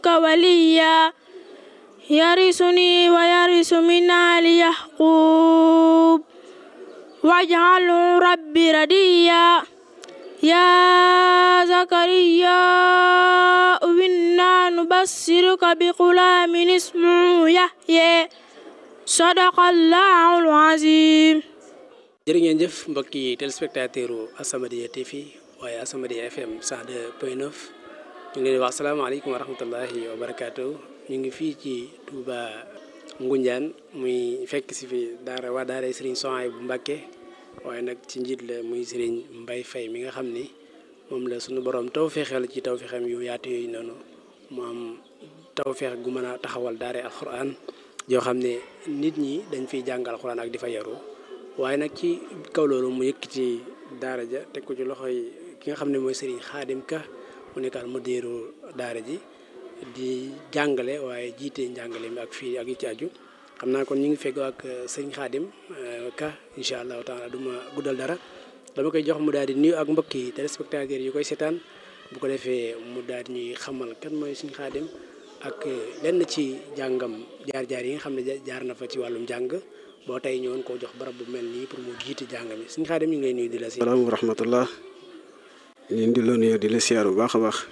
وليا يرثني ويرث من آل يعقوب واجعله ربي رضيا يا زكريا إنا نبشرك بغلام اسمه يحيى صدق الله العظيم. jërë ngeen jëf mbokki téléspectateur As-Samadiyya TV waaye As-Samadiyya FM 102.9 ñu ngi leen di wax asalaamaaleykum wa rahmatullahi wa barakaatu. ñu ngi fii ci Touba Ngoundiane muy fekk si fi waa daara Serigne Souhaïbou bu Mbacké waaye nag ci njiit la muy Serigne Mbaye Faye mi nga xam ni moom la suñu borom tawfeexal ci tawfeexam yu yaatu yooyu noonu mu am tawfeex gu mën a taxawal daara alxuraan yoo xam ne nit ñi dañ fiy jàng alxuraan ak di fa yaru waaye nag ci kaw loolu mu yëkkati daara ja teg ko ci loxoy ki nga xam ne mooy Serigne Khadim Ka mu nekkaat mudiru daara ji di jàngale waaye jiite njàngale mi ak fii ak yi ci aju xam naa kon ñu ngi fekk ak Serigne Khadim Ka incha allahu taala du ma guddal dara dama koy jox mu daal di nuyu ak mbokki téléspectateurs yi koy seetaan bu ko defee mu daal di ñuy xamal kan mooy Serigne Khadim ak lenn ci jàngam jaar-jaar yi nga xam ne jaar na fa ci wàllum jàng boo tey ñëwoon koo jox barab bu mel nii pour mu jiite jàng mi Serigne Khadim ñu ngi lay nuyu di la si. salaam wa rahmatullah leen di la nuyu di la siyaar bu baax a baax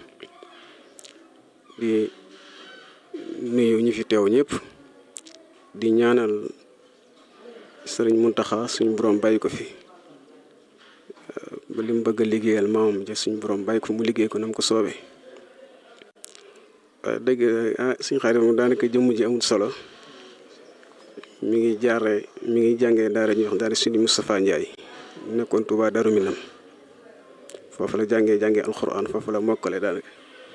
di nuyu ñi fi teew ñëpp di ñaanal sëriñ Muntaxa suñu borom bàyyi ko fi ba li mu bëgg a liggéeyal maamam ja suñu borom bàyyi ko mu liggéey ko nam ko soobee dëgg suñu xarit moom daanaka jëmm ji amul solo mi ngi jàngee daara ñuy wax daara Sidi Moustapha Ndiaye nekkoon Touba Darou Minam foofu la jàngee alxuraan foofu la mokkale daanaka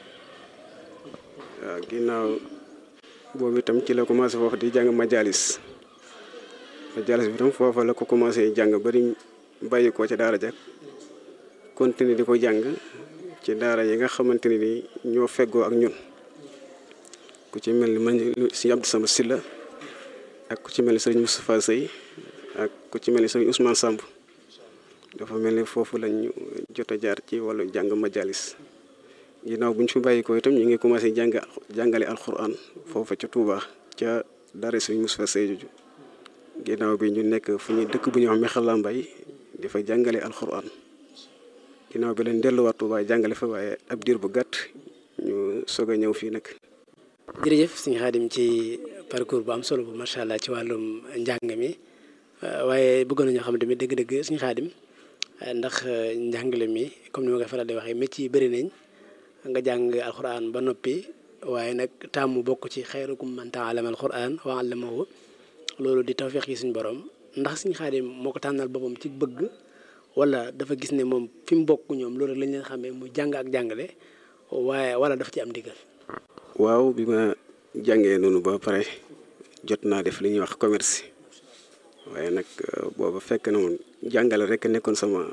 waaw ginnaaw boobu itam ci la commencé foofu di jàng majalis bi itam foofu la ko commencé jàng bari bàyyi ko ci daara ja continuer di ko jàng ci daara yi nga xamante ne ni ñoo feggoo ak ñun ku ci mel ni man si Abdou Sama Silla ak ku ci mel ni sëriñ Moustapha Sey ak ku ci mel ni sëriñ Ousmane Samb dafa mel ni foofu lañ jot a jaar ci wàllu jàng majalis ginnaaw bu ñu fi bàyyi ko itam ñu ngi commencé jàngale alxuraan foofu ca Touba ca daara sëriñ Moustapha Sey juju ginnaaw bi ñu nekk fu ñuy dëkk bu ñuy wax Mexalla Mbay di fa jàngale alxuraan ginnaaw bi leen delluwaat Touba jàngale fa waaye ab diir bu gàtt ñu soog a ñëw fii nag. jërëjëf Serigne Khadim ci parcours bu am solo bu macha allah ci wàllum njàng mi waaye bëggoon nañoo xam tamit dëgg-dëgg Serigne Khadim ndax njàngale mi comme ni ma koy faral di waxee métier yi bëri nañ nga jàng alxuraan ba noppi waaye nag taamu bokk ci xayrukum man ta'allama alxuraan wa 'allamahu loolu di tawfeex yi suñu borom ndax Serigne Khadim moo ko tànnal boppam ci bëgg wala dafa gis ne moom fi mu bokk ñoom loolu lañ leen xamee mu jàng ak jàngale waaye wala dafa ci am digal. waaw bi ma jàngee noonu ba pare jot naa def li ñuy wax commerce waaye nag booba fekk na moom jàngale rek nekkoon sama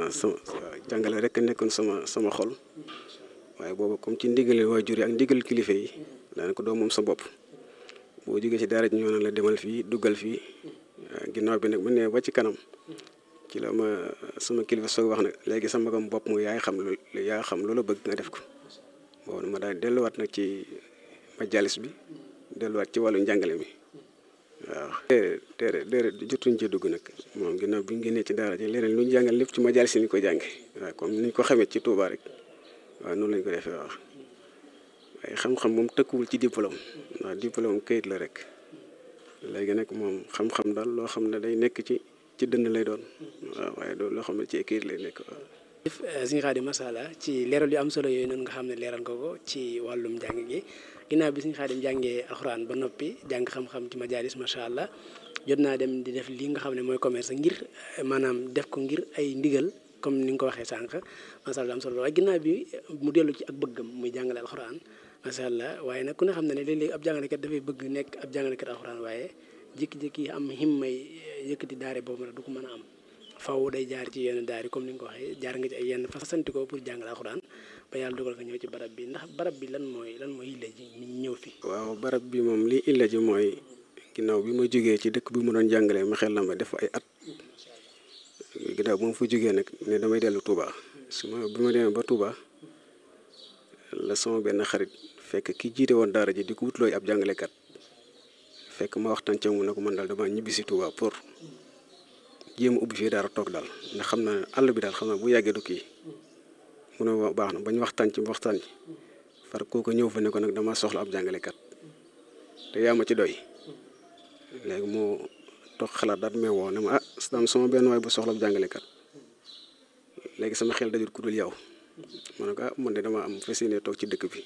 xol waaye booba comme ci ndigal waajur yi ak ndigal kilifa yi daanaka doo moom sa bopp boo jógee ci daara ji ñoo na la demal fii duggal fii ginnaaw bi nag bu nee ba ci kanam ci la ma sama kilifa soog wax nag léegi sama magam bopp mu yaa xam loola bëgg nga def ko boobu ma daal delluwaat nag ci majalis bi delluwaat ci wàllu njàngale mi waaw. déedéet jotuñ ci dugg nag moom ginnaaw bi ñu génnee ci daara ji leneen lu ñu jàngal lépp ci majalis yi ñu ko jànge waaw comme ni ñu ko xamee ci Touba rek waaw noonu lañ ko defee waaw waaye xam-xam moom tëkkuwul ci diplôme ndax diplôme kayit la rek léegi nag moom xam-xam daal loo xam ne day nekk ci dënn lay doon waaw waaye doon loo xam ne ci kayit lay nekk waaw. Serigne Khadim masha Allah ci leeral yu am solo yooyu noonu nga xam ne leeral nga ko ci wàllum njàng gi ginnaaw bi Serigne Khadim jàngee alxuraan ba noppi jàng xam-xam ci majalis masha Allah jot naa dem di def li nga xam ne mooy commerce ngir maanaam def ko ngir ay ndigal comme ni nga ko waxee sànq masha Allah am solo waaye ginnaaw bi mu dellu ci ak bëggam muy jàngale alxuraan masha Allah waaye nag ku ne xam ne léeg-léeg ab jàngalekat dafay bëgg nekk ab jàngalekat alxuraan waaye jékki-jékki am himmay yëkkati daare boobu nag du ko mën a am faw day jaar ci yenn daari comme ni nga ko waxee jaar nga ci ay yenn fasanti ko pour jàngal alxuraan ba yàlla dogal nga ñëw ci barab bi ndax barab bi lan mooy illa ji ñëw fi. waaw barab bi moom li illa ji mooy ginnaaw bi ma jógee ci dëkk bi mu doon jàngalee ma xel ma def ay at ginnaaw bu ma fa jógee nag ne damay dellu Touba bi ma demee ba Touba la sama benn xarit fekk ki jiite woon daara ji di ko wutlooy ab jàngalekat fekk ma waxtaan ca mu ne ko man daal dama ñibbisi Tuuba pour jéem a ubbi fii daara toog daal ndax xam na àll bi daal xam na bu yàggee du kii mu ne baax na bañ waxtaan ci far kooku ñëw fa ne ko nag dama soxla ab jàngalekat te yaa ma ci doy léegi moo toog xalaat daal may woo ne ma sama benn waay bu soxla ab jàngalekat léegi sama xel dajul ku dul yow ma ne ko man de dama am fas yéene toog ci dëkk bi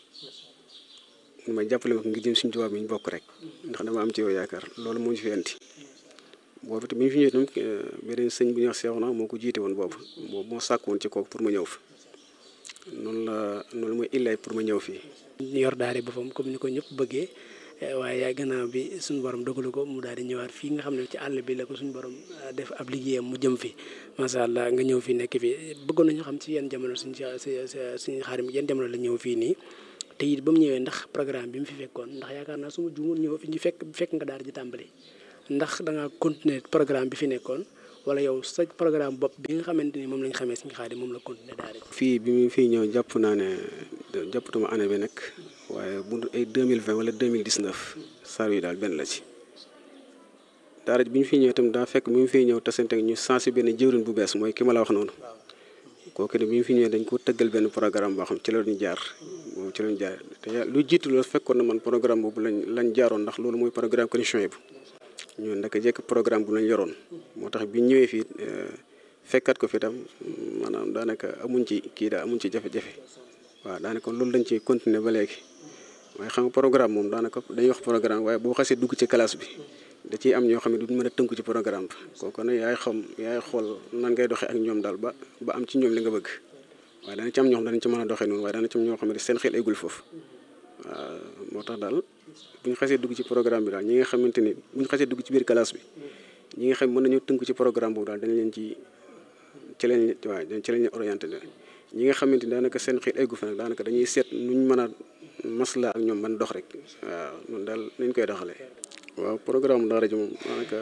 ma jàppale ma ko ngir jëm suñu tubaab bi ñu bokk rek ndax dama am ci yow yaakaar loolu moo ñu fi indi boobu te bi ñu fi ñëwee tam beneen sëñ bu ñuy wax Seexuna moo ko jiite woon boobu moo sàkk woon ci kooku pour ma ñëw fi noonu mooy illay pour ma ñëw fii. ñu yor daara boppam comme ni ko ñëpp bëggee waaye gannaaw bi suñu borom dogalu ko mu daal di ñëwaat fii nga xam ne ci àll bi la ko suñu borom def ab liggéeyam mu jëm fi macha allah nga ñëw fi nekk fi bëggoon nañu xam ci yenn jamono suñu Xaadim yenn jamono la ñëw fii nii te it ba mu ñëwee ndax programme bi mu fi fekkoon ndax yaakaar naa su ma juumul ñëw fi ñu fekk nga daara ji tàmbali ndax da nga continuer programme bi fi nekkoon. wala yow sa programme bopp bi nga xamante ni moom lañ xamee Sëñ Xaadim moom la continuer daara ji. fii bi mu fiy ñëw jàpp naa ne jàppatuma année bi nag waaye bu ay 2020 wala 2019 saar yi daal benn la ci. daara ji bi ñu fiy ñëw itam daa fekk bi mu fiy ñëw tasante ñu sensi benn jëwriñ bu bees mooy ki ma la wax noonu kooku ne bi mu fi ñëwee dañ ko tëggal benn programme boo xam ci la ñu jaar moom ci la ñu jaar te lu jiitu loolu fekkoon na man programme boobu lañ jaaroon ndax loolu mooy programme condition yi bu ñun ndaka jekk programme bu lañ yoroon moo tax bi ñëwee fii fekkat ko fi tam maanaam daanaka amuñ ci kii daal amuñ ci jafe-jafe waaw daanaka loolu dañ ci continuer ba léegi waaye xam nga programme moom daanaka dañuy wax programme waaye boo xasee dugg ci classe bi da ciy am ñoo xam ne duñ mën a tënku ci programme bi kooku nag yaay xool nan ngay doxee ak ñoom daal ba am ci ñoom li nga bëgg waaye dana ci am ñoo xam danañ ci mën a doxee noonu waaye dana ci am ñoo xam ne seen xel eggul foofu waaw moo tax daal bu ñu xasee dugg ci programme bi daal ñi nga xamante ni bu ñu xasee dugg ci biir classe bi ñi nga xam mën nañu tënku ci programme boobu daal dañ leen ci leen orienté ñi nga xamante ni daanaka seen xel eggu fa nag daanaka dañuy seet nuñ mën a masla ak ñoom man dox rek waaw noonu daal nañ koy doxalee. waaw programme daara ji moom daanaka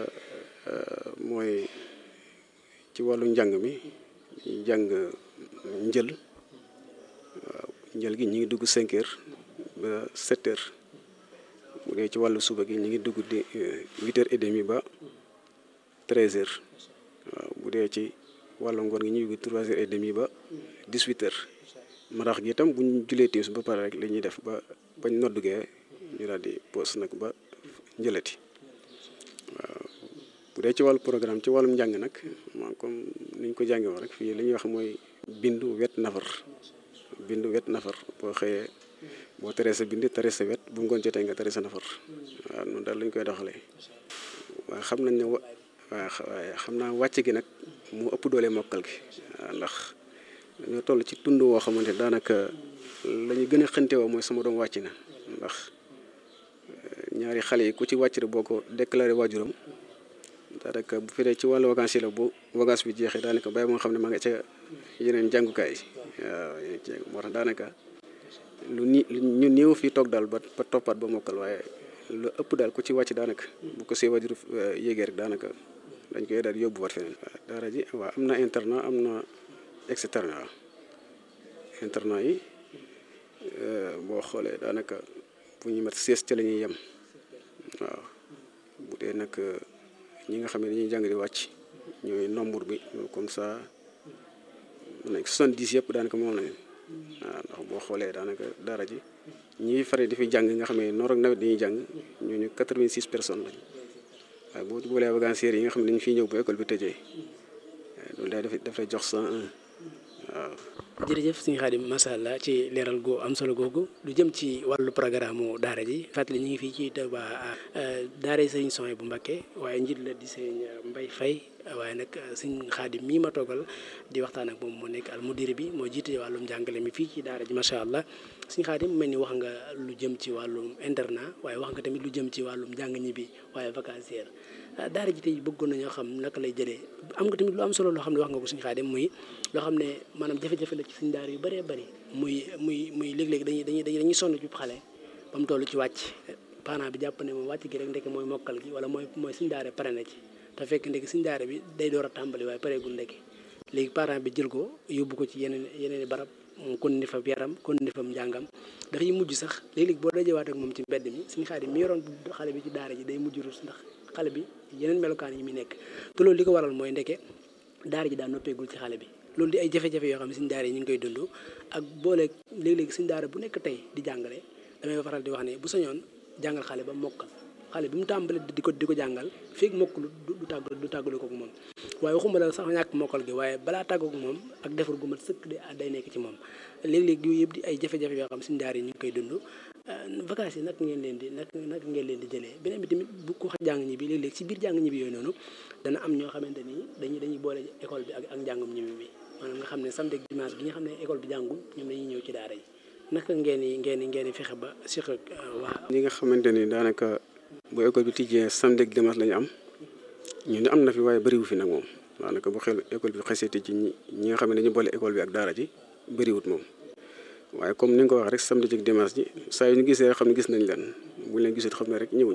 mooy ci wàllu njàng mi njàng njël waaw njël gi ñu ngi dugg 5 heures ba 7 heures bu dee ci wàllu suba gi ñu ngi dugg di 8 heures et demi ba 13 heures waaw bu dee ci wàllu ngoon gi ñu ngi 3 heures et demi ba 18 heures marax gi itam bu ñu julee timis ba pare rek la ñuy def ba bañ noddugee ñu daal di poos nag ba njëlati waaw bu dee ci wàllu programme ci wàllum njàng nag maa comme ni ñu ko jàngee woon rek fii li ñuy wax mooy bindu wet nafar boo xëyee boo teree sa bind teree sa wet bu ngoon jotee nga teree sa nafar waaw noonu daal lañ koy doxalee waaye xam nañ ne waaye xam naa wàcc gi nag moo ëpp doole mokkal gi waaw ndax dañoo toll ci tund woo xamante daanaka la ñu gën a xëntewoo mooy sama doom wàcc na ndax ñaari xale yi ku ci wàcc rek boo ko déclaré waajuram daanaka bu fekkee ci wàllu vacances yi la bu vacance bi jeexee daanaka bàyyi moo xam ne ma nga ca yeneen jàngukaay waaw moo tax daanaka ñu néew fii toog daal ba toppaat ba mokkal waaye lu ëpp daal ku ci wàcc daanaka bu ko see waajur yéegee rek daanaka dañ koy daal yóbbuwaat feneen. daara ji waaw am na internat am na externe waaw internat yi boo xoolee daanaka bu ñu mat 16 ca la ñuy yem waaw bu dee nag ñi nga xam ne dañuy jàng di wàcc ñooy nombre bi comme ça mën nañ 70 yëpp daanaka moom lañ waaw ndax boo xoolee daanaka daara ji ñiy fare di fi jàng nga xam ne noor ak nawet dañuy jàng ñooñu 86 personnes lañ waaye boo boolee vacanciers yi nga xam ne dañu fiy ñëw bu école bi tëjee loolu daal dafay jox 101 waaw. jërëjëf Sëñ Xaadim macha allah ci leeral gu am solo googu lu jëm ci wàllu programme mu daara ji fàttali ñu ngi fii ci Touba daara Sëñ Soy bu Mbakke waaye njiit la di Sëñ Mbay Fay waaye nag Sëñ Xaadim mii ma toogal di waxtaan ak moom moo nekk al mudir bi moo jiite wàllum njàngale mi fii ci daara ji macha allah Sëñ Xaadim mel ni wax nga lu jëm ci wàllum internat waaye wax nga tamit lu jëm ci wàllum njàng ñi bi waaye vacancière daara ji tey bëggoon nañoo xam naka lay jëlee am nga tamit lu am solo loo xam ne wax nga ko Sëñ Xaadim muy loo xam ne maanaam jafe-jafe la ci suñu daara yu bëree bëri muy léeg-léeg dañuy sonn ci xale ba mu toll ci wàcc parent bi jàpp ne moom wàcc gi rek ndekk mooy mokkal gi wala mooy suñu daara pare na ci te fekk ndekk suñu daara bi day door a tàmbali waaye pareegul ndekk léegi parent bi jël ko yóbbu ko ci yeneen barab mu continué fa yaram continué fa njàngam dafay mujj sax léeg-léeg boo dajewaat ak moom ci mbedd mi suñu xaar yi mi yoroon xale bi ci daara ji day mujj rus ndax xale bi yeneen melokaan yi muy nekk te loolu li ko waral mooy ndeke daara ji daa noppeegul ci xale bi loolu di ay jafe-jafe yoo xam ne suñu daara yi ñu ngi koy dund ak boole léeg-léeg suñu daara bu nekk tey di jàngale damay faral di wax ne bu sañoon jàngal xale ba mokkal xale bi mu tàmbale di ko jàngal feeg mokkul du tàggalu ko moom waaye waxuma la sax ñàkk mokkal gi waaye balaa tàggoog moom ak defar gu mat sëkk day nekk ci moom léeg-léeg yooyu yëpp di ay jafe-jafe yoo xam suñu daara yi ñu ngi koy dund vacances yi nag ngeen leen di jëlee beneen bi tamit bu ko wax jàng ñi bi léeg-léeg ci biir jàng ñi bi yooyu noonu dana am ñoo xamante ni dañuy boole école bi ak njàngum ñi bi maanaam nga xam ne samedi ak dimanche bi nga xam ne école bi jàngul ñoom dañuy ñëw ci daara yi naka ngeen fexe ba siq ak waa ñi nga xamante ni daanaka bu école bi tijjee samedi ak dimanche la ñu am ñun am na fi waaye bëriwu fi nag moom daanaka bu xel école bi xasee tijji ñi nga xam ne dañu boole école bi ak daara ji bëriwut moom waaye comme ni nga ko wax rek samedi ak dimanche ji saa yu ñu gisee rek xam ne gis nañ leen bu ñu leen gisut xam ne rek ñëwuñ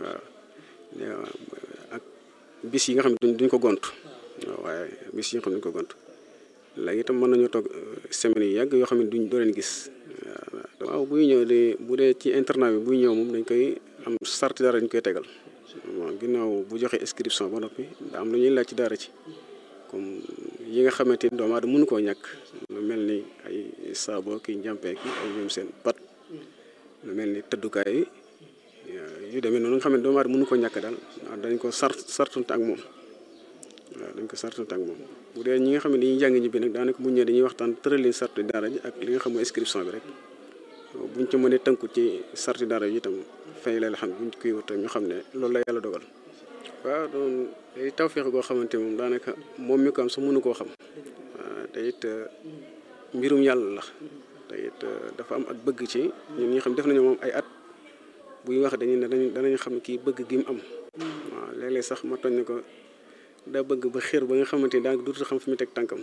waaw ak bis yi nga xam ne duñ ko gont waaw waaye bis yi nga xam ne duñ ko gont léegi itam mën nañoo toog semaines yi yàgg yoo xam ne doo leen gis waaw buy ñëw de bu dee ci internat bi buy ñëw moom dañ koy am sarti dara dañ koy tegal waaw ginnaaw bu joxee inscription ba noppi daa am lu ñuy laaj ci daara ci comme yi nga xamante ni doomu aadama mënu koo ñàkk lu mel ni ay saabo ki njàmpee ki ay ñoom seen pat lu mel ni tëddukaay yu demee noonu nga xam ne doomu aadama mënu koo ñàkk daal dañ ko sartunte ak moom waaw dañ ko sartunte ak moom bu dee ñi nga xam ne dañuy jàng ñi bi nag daanaka bu ñëwee dañuy waxtaan tëral leen sarti daara ji ak li nga xam ne inscription bi rek buñ ci mënee tënku ci sarti daara ji itam fay la xam buñ koy wut ñu xam ne loolu la yàlla dogal waaw doon day tawfeex goo xamante moom daanaka moom mi ko am sax mënu koo xam waaw te it mbirum yàlla la te it dafa am ak bëgg ci ñun ñi xam def nañu moom ay at buy wax danañ xam ne kii bëgg gi mu am waaw léeg-léeg sax ma toñ ne ko daa bëgg ba xër ba nga xamante ni daanaka dootul xam fi mu teg tànkam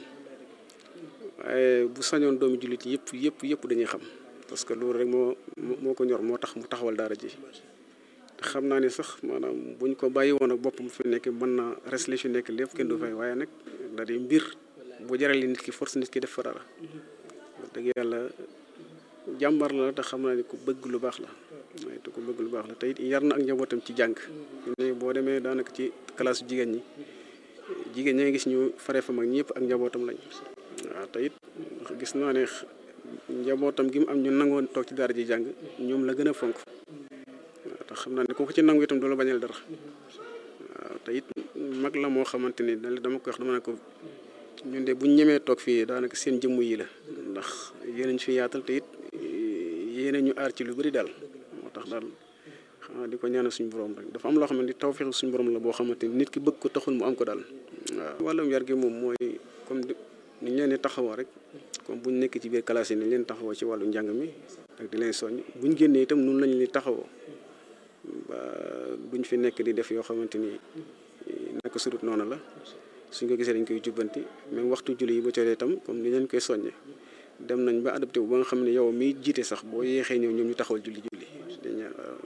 waaye bu sañoon doomu jullit yëpp dañuy xam parce que loolu rek moo ko ñor moo tax mu taxawal daara ji te xam naa ne sax maanaam buñ ko bàyyi woon ak boppam fi nekk mën na res li fi nekk lépp kenn du fay waaye nag da di mbir bu jarale nit ki force nit ki def fa dara wax dëgg yàlla jàmbar la te xam naa ne ku bëgg lu baax la waaye te ku bëgg lu baax la te it yar na ak njabootam ci jàng ne boo demee daanaka ci classe jigéen ñi nga gis ñu fare fa mag ñëpp ak njabootam lañ waaw te it gis naa ne njabootam gi mu am ñu nangoon toog ci daara ji jàng ñoom la gën a fonk waaw te xam naa ne ku ko ci nangu itam du la bañal dara waaw te it mag la moo xamante ni dama ko wax dama ne ko ñun de buñ ñemee toog fii daanaka seen jëmm yi la ndax yéen ñu fi yaatal te it yéen ñu aar ci lu bëri daal moo tax daal xanaa di ko ñaanal suñu borom rek dafa am loo xam ne di tawfeex suñu borom la boo xamante ni nit ki bëgg ko taxul mu am ko daal waaw wàllum yar gi moom mooy comme ni ñu leen di taxawoo rek comme buñ nekk ci biir classe yi ni leen taxawoo ci wàllu njàng mi ak di leen soññ buñ génnee itam noonu lañu li taxawoo ba buñ fi nekk di def yoo xamante ni naka sudut noonu la suñ ko gisee dañ koy jubbanti même waxtu julli yi ba colee itam comme ni leen koy soññe dem nañ ba adopté bu ba nga xam ne yow miy jiite sax boo yéexee ñëw ñoom ñu taxawal julli dañ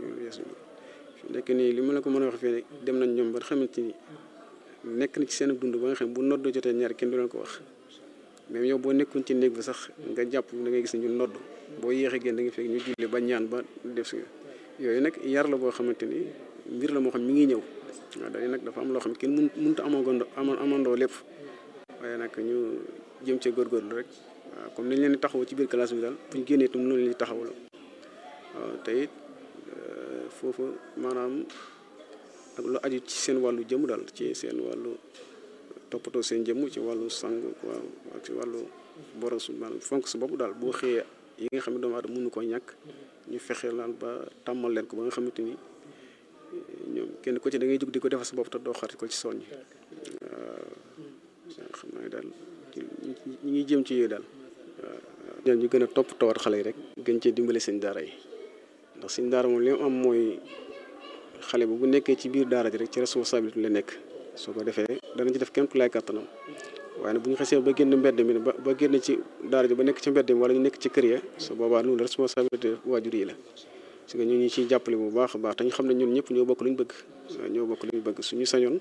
fi nekk nii li ma la ko mën a wax fii dem nañ ñoom ba xamante ni nekk na ci seen dund ba nga xam bu nodd jotee ñaar kenn du leen ko wax même yow boo nekkoon ci néeg bi sax nga jàpp da ngay gis ne ñu nodd boo yéexee génn da nga fekk ñu julli ba ñaan ba def si yooyu nag yar la boo xamante ni mbir la moo xam mi ngi ñëw waaw dañu nag dafa am loo xam ne kenn mënut a amandoo lépp waaye nag ñu jëm cee góorgóorlu rek waaw comme nañ leen di taxaw ci biir classe bi daal buñ génnee itam noonu leen di taxaw la waaw te it foofu maanaam ak lu aju ci seen wàllu jëm daal ci seen wàllu toppatoo seen jëmm ci wàllu sang waaw ak ci wàllu boros maanaam fonk sa bopp daal boo xëyee yi nga xam ne doomu aadama mënu koo ñàkk ñu fexe laan ba tàmmal leen ko ba nga xamante ni ñoom kenn ko ci da ngay jóg di ko defal sa bopp te doo xarit ko ci soññ waaw xam naa daal ñi ngi jëm ci yooyu daal waaw ñu gën a toppatoo xale yi rek gën cee dimbale seen daara yi ndax seen daara moom li mu am mooy xale bu nekkee ci biir daara ji rek ci responsabilité la nekk soo ko defee danañ ci def kéem tolluwaay kattanam waaye nag bu ñu xasee ba génn mbedd mi ba génn ci daara ji ba nekk ci mbedd mi wala ñu nekk ci kër ya su boobaa loolu responsabilité waajur yi la parce que ñun ñu ciy jàppale bu baax a baax te ñu xam ne ñun ñëpp ñoo bokk lu ñu bëgg ñoo bokk lu ñu bëgg suñu sañoon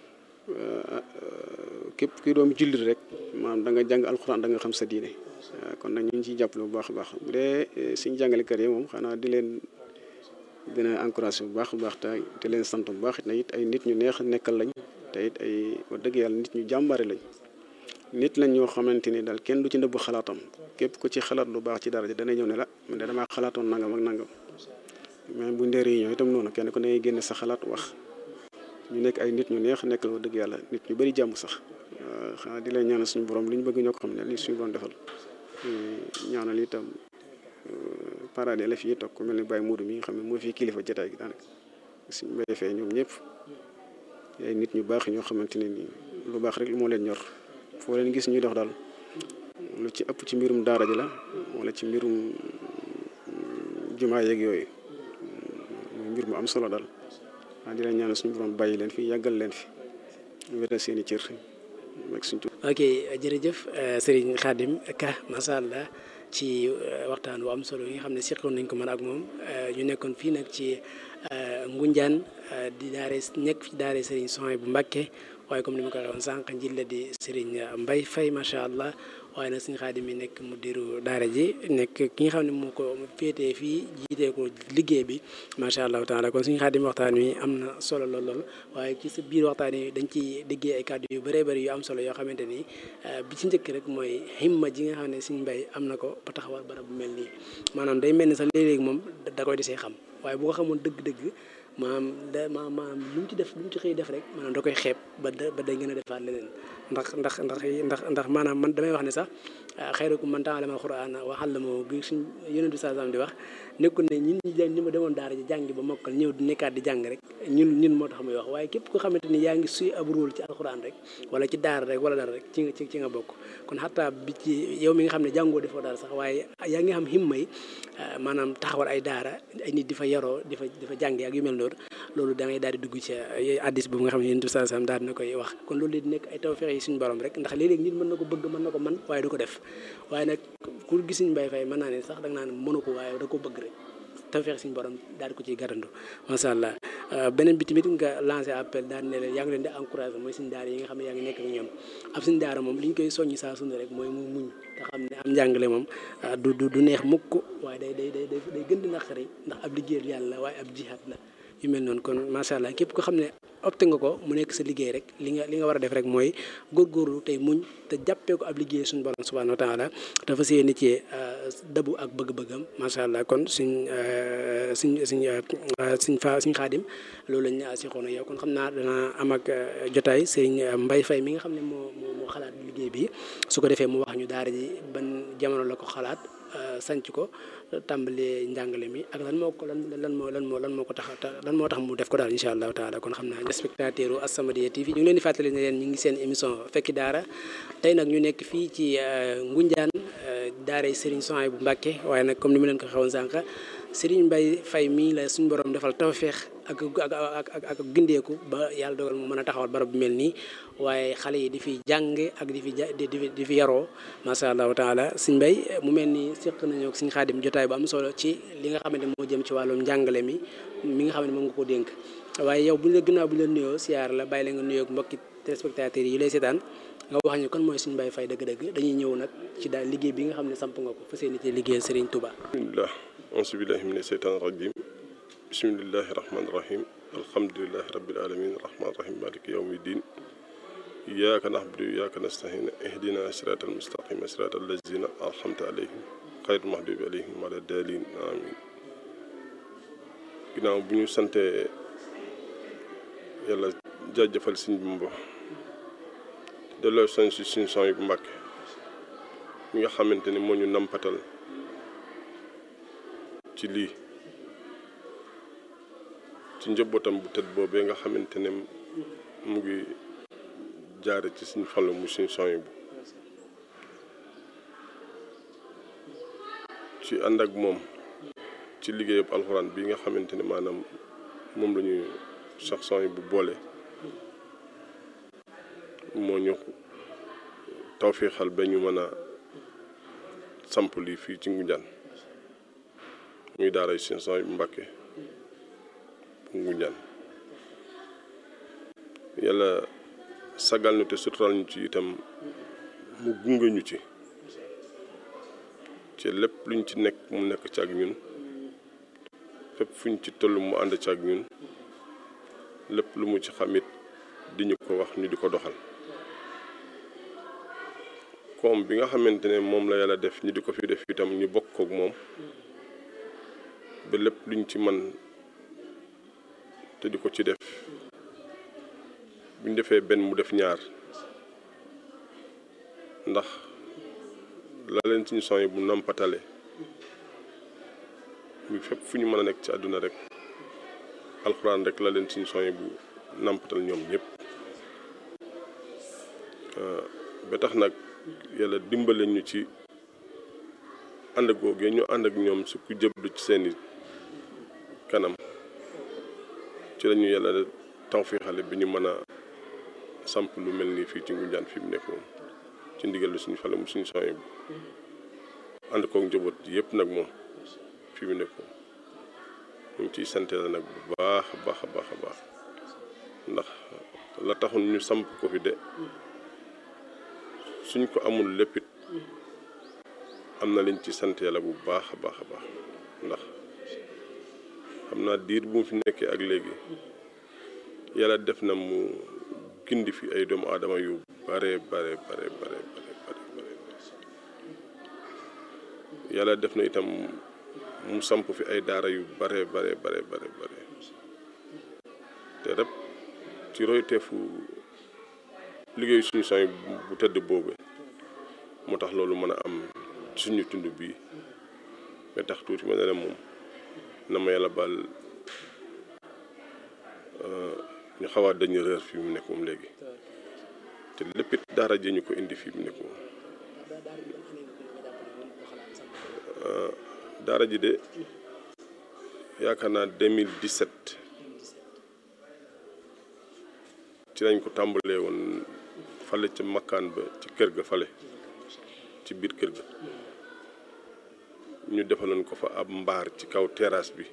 képp kuy doom jullit rek maanaam da nga jàng alxuraan da nga xam sa diine kon nag ñu ngi ciy jàppale bu baax a baax bu dee suñu jàngalekat yi moom xanaa di leen gën a encouragé bu baax a baax te leen sant bu baax it na it ay nit ñu neex nekkal lañ te it ay wax dëgg yàlla nit ñu jàmbaare lañ nit lañ ñoo xamante ni daal kenn du ci nëbb xalaatam képp ku ci xalaat lu baax ci dara ji dana ñëw ne la man de damaa xalaatoon nangam ak nangam mais bu ndee réunion itam noonu kenn ku ne génne sa xalaat wax ñu nekk ay nit ñu neex nekkal wax dëgg yàlla nit ñu bëri jàmm sax xanaa di leen ñaanal suñu borom li ñu bëgg ñoo ko xam ne li suñu borom defal ñaanal itam parents d'élèves yi toog ku mel ni Baye Moudou mi nga xam ne moo fi kilifa jotaay gi daanaka suñu mbéy fee ñoom ñëpp ay nit ñu baax ñoo xamante ne nii lu baax rek moo leen ñor foo leen gis ñuy dox daal lu ci ëpp ci mbirum daara ji la wala ci mbirum jumaa yeeg yooyu muy mbir mu am solo daal di leen ñaanal suñu borom bàyyi leen fi yàggal leen fi wéral seen i cër ak suñu. ok jërëjëf Serigne Khadim Ka macha allah ci waxtaan wu am solo yi nga xam ne seqoon nañ ko man ak moom ñu nekkoon fii nag ci Ngunjaan di daare nekk ci daare Serigne Souhaïbou Mbacké waaye comme ni ma ko waxoon sànq njiit la di Serigne Mbaye Faye macha allah waaye nag Serigne Khadim mi nekk mudiru daara ji nekk ki nga xam ne moo ko féetee fii jiitee ko liggéey bi macha allah taala kon Serigne Khadim waxtaan wi am na solo lool waaye ci sa biir waxtaan yi dañ ci déggee ay kàddu yu bëree bëri yu am solo yoo xamante ni bi ci njëkk rek mooy himma ji nga xam ne Serigne Mbaye am na ko ba taxawal barab bu mel nii maanaam day mel ni sax léeg-léeg moom da koy desee xam waaye bu ko xamoon dëgg-dëgg maanaam lu mu ci def lu mu ci xëy def rek maanaam da koy xeeb ba day gën a defaat leneen ndax maanaam man damay wax ne sax xayrukum man ta'allama al-Qur'ana wa 'allamahu bi suñ Yonent bi sallallahu alayhi wasallam di wax nekkul ne ñi ma demoon daara ji jàngi ba mokkal ñëw di nekkaat di jàng rek ñun moo tax muy wax waaye képp ko xamante ni yaa ngi suy ab rôle ci alxuraan rek wala ci daara rek wala dara rek ci nga bokk kon xataa bi ci yow mi nga xam ne jàngoo defoo daara sax waaye yaa ngi xam himma yi maanaam taxawal ay daara ay nit di fa yaroo di fa jàngi ak yu mel noonu loolu da ngay daal di dugg ci addis boobu nga xam ne Yonent bi sallallahu alayhi wasallam daal dina koy wax kon loolu di nekk ay tawfeex yi suñu borom rek ndax léeg-léeg nit mën na ko bëgg mën na ko man waaye du ko def waaye nag ku gis Serigne Mbaye Faye mën naa ne sax da nga naan mënu ko waaye da ko bëgg rek tawfeex suñu borom daal di ko ciy garandu macha allah beneen bi tamit nga lancé appel daal ne leen yaa ngi leen di encouragé mooy suñu daara yi nga xam ne yaa ngi nekk ak ñoom ab suñu daara moom li ñu koy soññi saa su ne rek mooy mu muñ te xam ne am njàngale moom du neex mukk waaye day gën di naqari ndax ab liggéeyal yàlla waaye ab jihaad la yu mel noonu kon macha allah képp ko xam ne opté nga ko mu nekk sa liggéey rek li nga war a def rek mooy góorgóorlu tey muñ te jàppee ko ab liggéey suñu borom subhanahu wa taala dafa see ni ci dabu ak bëgg-bëggam macha allah kon suñ Xaadim loolu lañ si xoon yow kon xam naa dana am ak jotaay Serigne Mbaye Faye mi nga xam ne moo xalaat liggéey bi su ko defee mu wax ñu daara ji ban jamono la ko xalaat sanc ko tàmbalee njàngale mi ak lan moo tax mu def ko daal incha allahu taala kon xam naa spectateur u As-Samadiyya TV ñu ngi leen di fàttali ne leen ñu ngi seen émission fekki daara tey nag ñu nekk fii ci Ngunjaan daaray Serigne Souhaïbou Mbacké waaye nag comme ni ma leen ko xewoon sànq Serigne Mbaye Faye mii la suñu borom defal tawfeex ak gindeeku ba yàlla dogal mu mën a taxawal barab bu mel nii waaye xale yi di fi jàng ak di fi yaroo macha allahu taala Serigne Mbaye mu mel ni seq nañu ak Serigne Khadim jotaay bu am solo ci li nga xamante moo jëm ci wàllum njàngale mi nga xam ne moom nga ko dénk waaye yow ginnaaw bu ñu la nuyoo siyaar la bàyyi la nga nuyoo ak mbokki téléspectateurs yi lay seetaan nga wax ñu kon mooy Serigne Mbaye Faye dëgg-dëgg dañuy ñëw nag ci daal liggéey bi nga xam ne samp nga ko fas yéene ci liggéeyal Serigne Touba. bismillah auzu billahi mina sheytaani rajim bismillahi rahmaani rahim alhamdulillahi rabbil alamin rahmaani rahim maliki yawmi din iyyaka na'budu wa iyyaka nasta'in ihdina siratal mustaqim siratal lazina an'amta alayhim xayril mahdubi alayhim wala daalin amin ginnaaw bu ñu sante yàlla jaajëfal Sëriñ Bamba delloo sañ si Sëriñ Souhaïbou Mbacké mi nga xamante ni moo ñu nampatal ci lii ci njabootam bu tëdd boobee nga xamante ne mu ngi jaare ci Sëriñ Fallu mu Sëriñ Souhaïbou ci ànd ak moom ci liggéeyub alxuraan bi nga xamante ne maanaam moom la ñuy Cheikh Souhaïbou bu boole moo ñu tawfeexal ba ñu mën a samp lii fii ci Ngunjaan muy daaray Sëriñ Souhaïbou Mbacké bu Ngunjaan yàlla sagal ñu te suturaal ñu ci itam mu gunge ñu ci ci lépp luñ ci nekk mu nekk ci ak ñun fépp fuñ ci toll mu ànd ci ak ñun lépp lu mu ci xamit di ñu ko wax ñu di ko doxal koom bi nga xamante ne moom la yàlla def ñu di ko fi def itam ñu bokk kook moom ba lépp luñ ci man te di ko ci def buñ defee benn mu def ñaar ndax la leen suñu son yi bu nampatale mu fépp fu ñu mën a nekk ci àdduna rek alxuraan rek la leen suñu son yi bu nampatal ñoom ñëpp ba tax nag yàlla dimbale ñu ci ànd googee ñu ànd ak ñoom su ku jëblu ci seeni kanam ci lañu yàlla tawfiixale bi ñu mën a samp lu mel nii fii ci Ngoundiane fi mu nekk moom ci ndigal lu suñu fale mu suñu son yi bu ànd koog njaboot ji yëpp nag moom fi mu nekk moom ñu ngi ciy sant la nag bu baax a baax a baax a baax ndax la taxoon ñu samp ko fi de suñ ko amul léppit am na liñ ci sant yàlla bu baax a baax a baax ndax xam naa diir bu mu fi nekkee ak léegi yàlla def na mu gindi fi ay doomu aadama yu bare bare bare bare bare yàlla def na itam mu samp fi ay daara yu bare bare bare bare bare te rek ci royteefu liggéeyu suñu son bu tëdd boobu moo tax loolu mën a am suñu tund bii nga tax tuuti ma ne la moom na ma yàlla baal ñu xawaat dañu réer fi mu nekk moom léegi te léppit daara ji ñu ko indi fi mu nekk moom daara ji de yaakaar naa 2017 ci lañ ko tàmbalee woon fale ca makkaan ba ci kër ga fale ci biir kër ga ñu defaloon ko fa ab mbaar ci kaw terrasse bi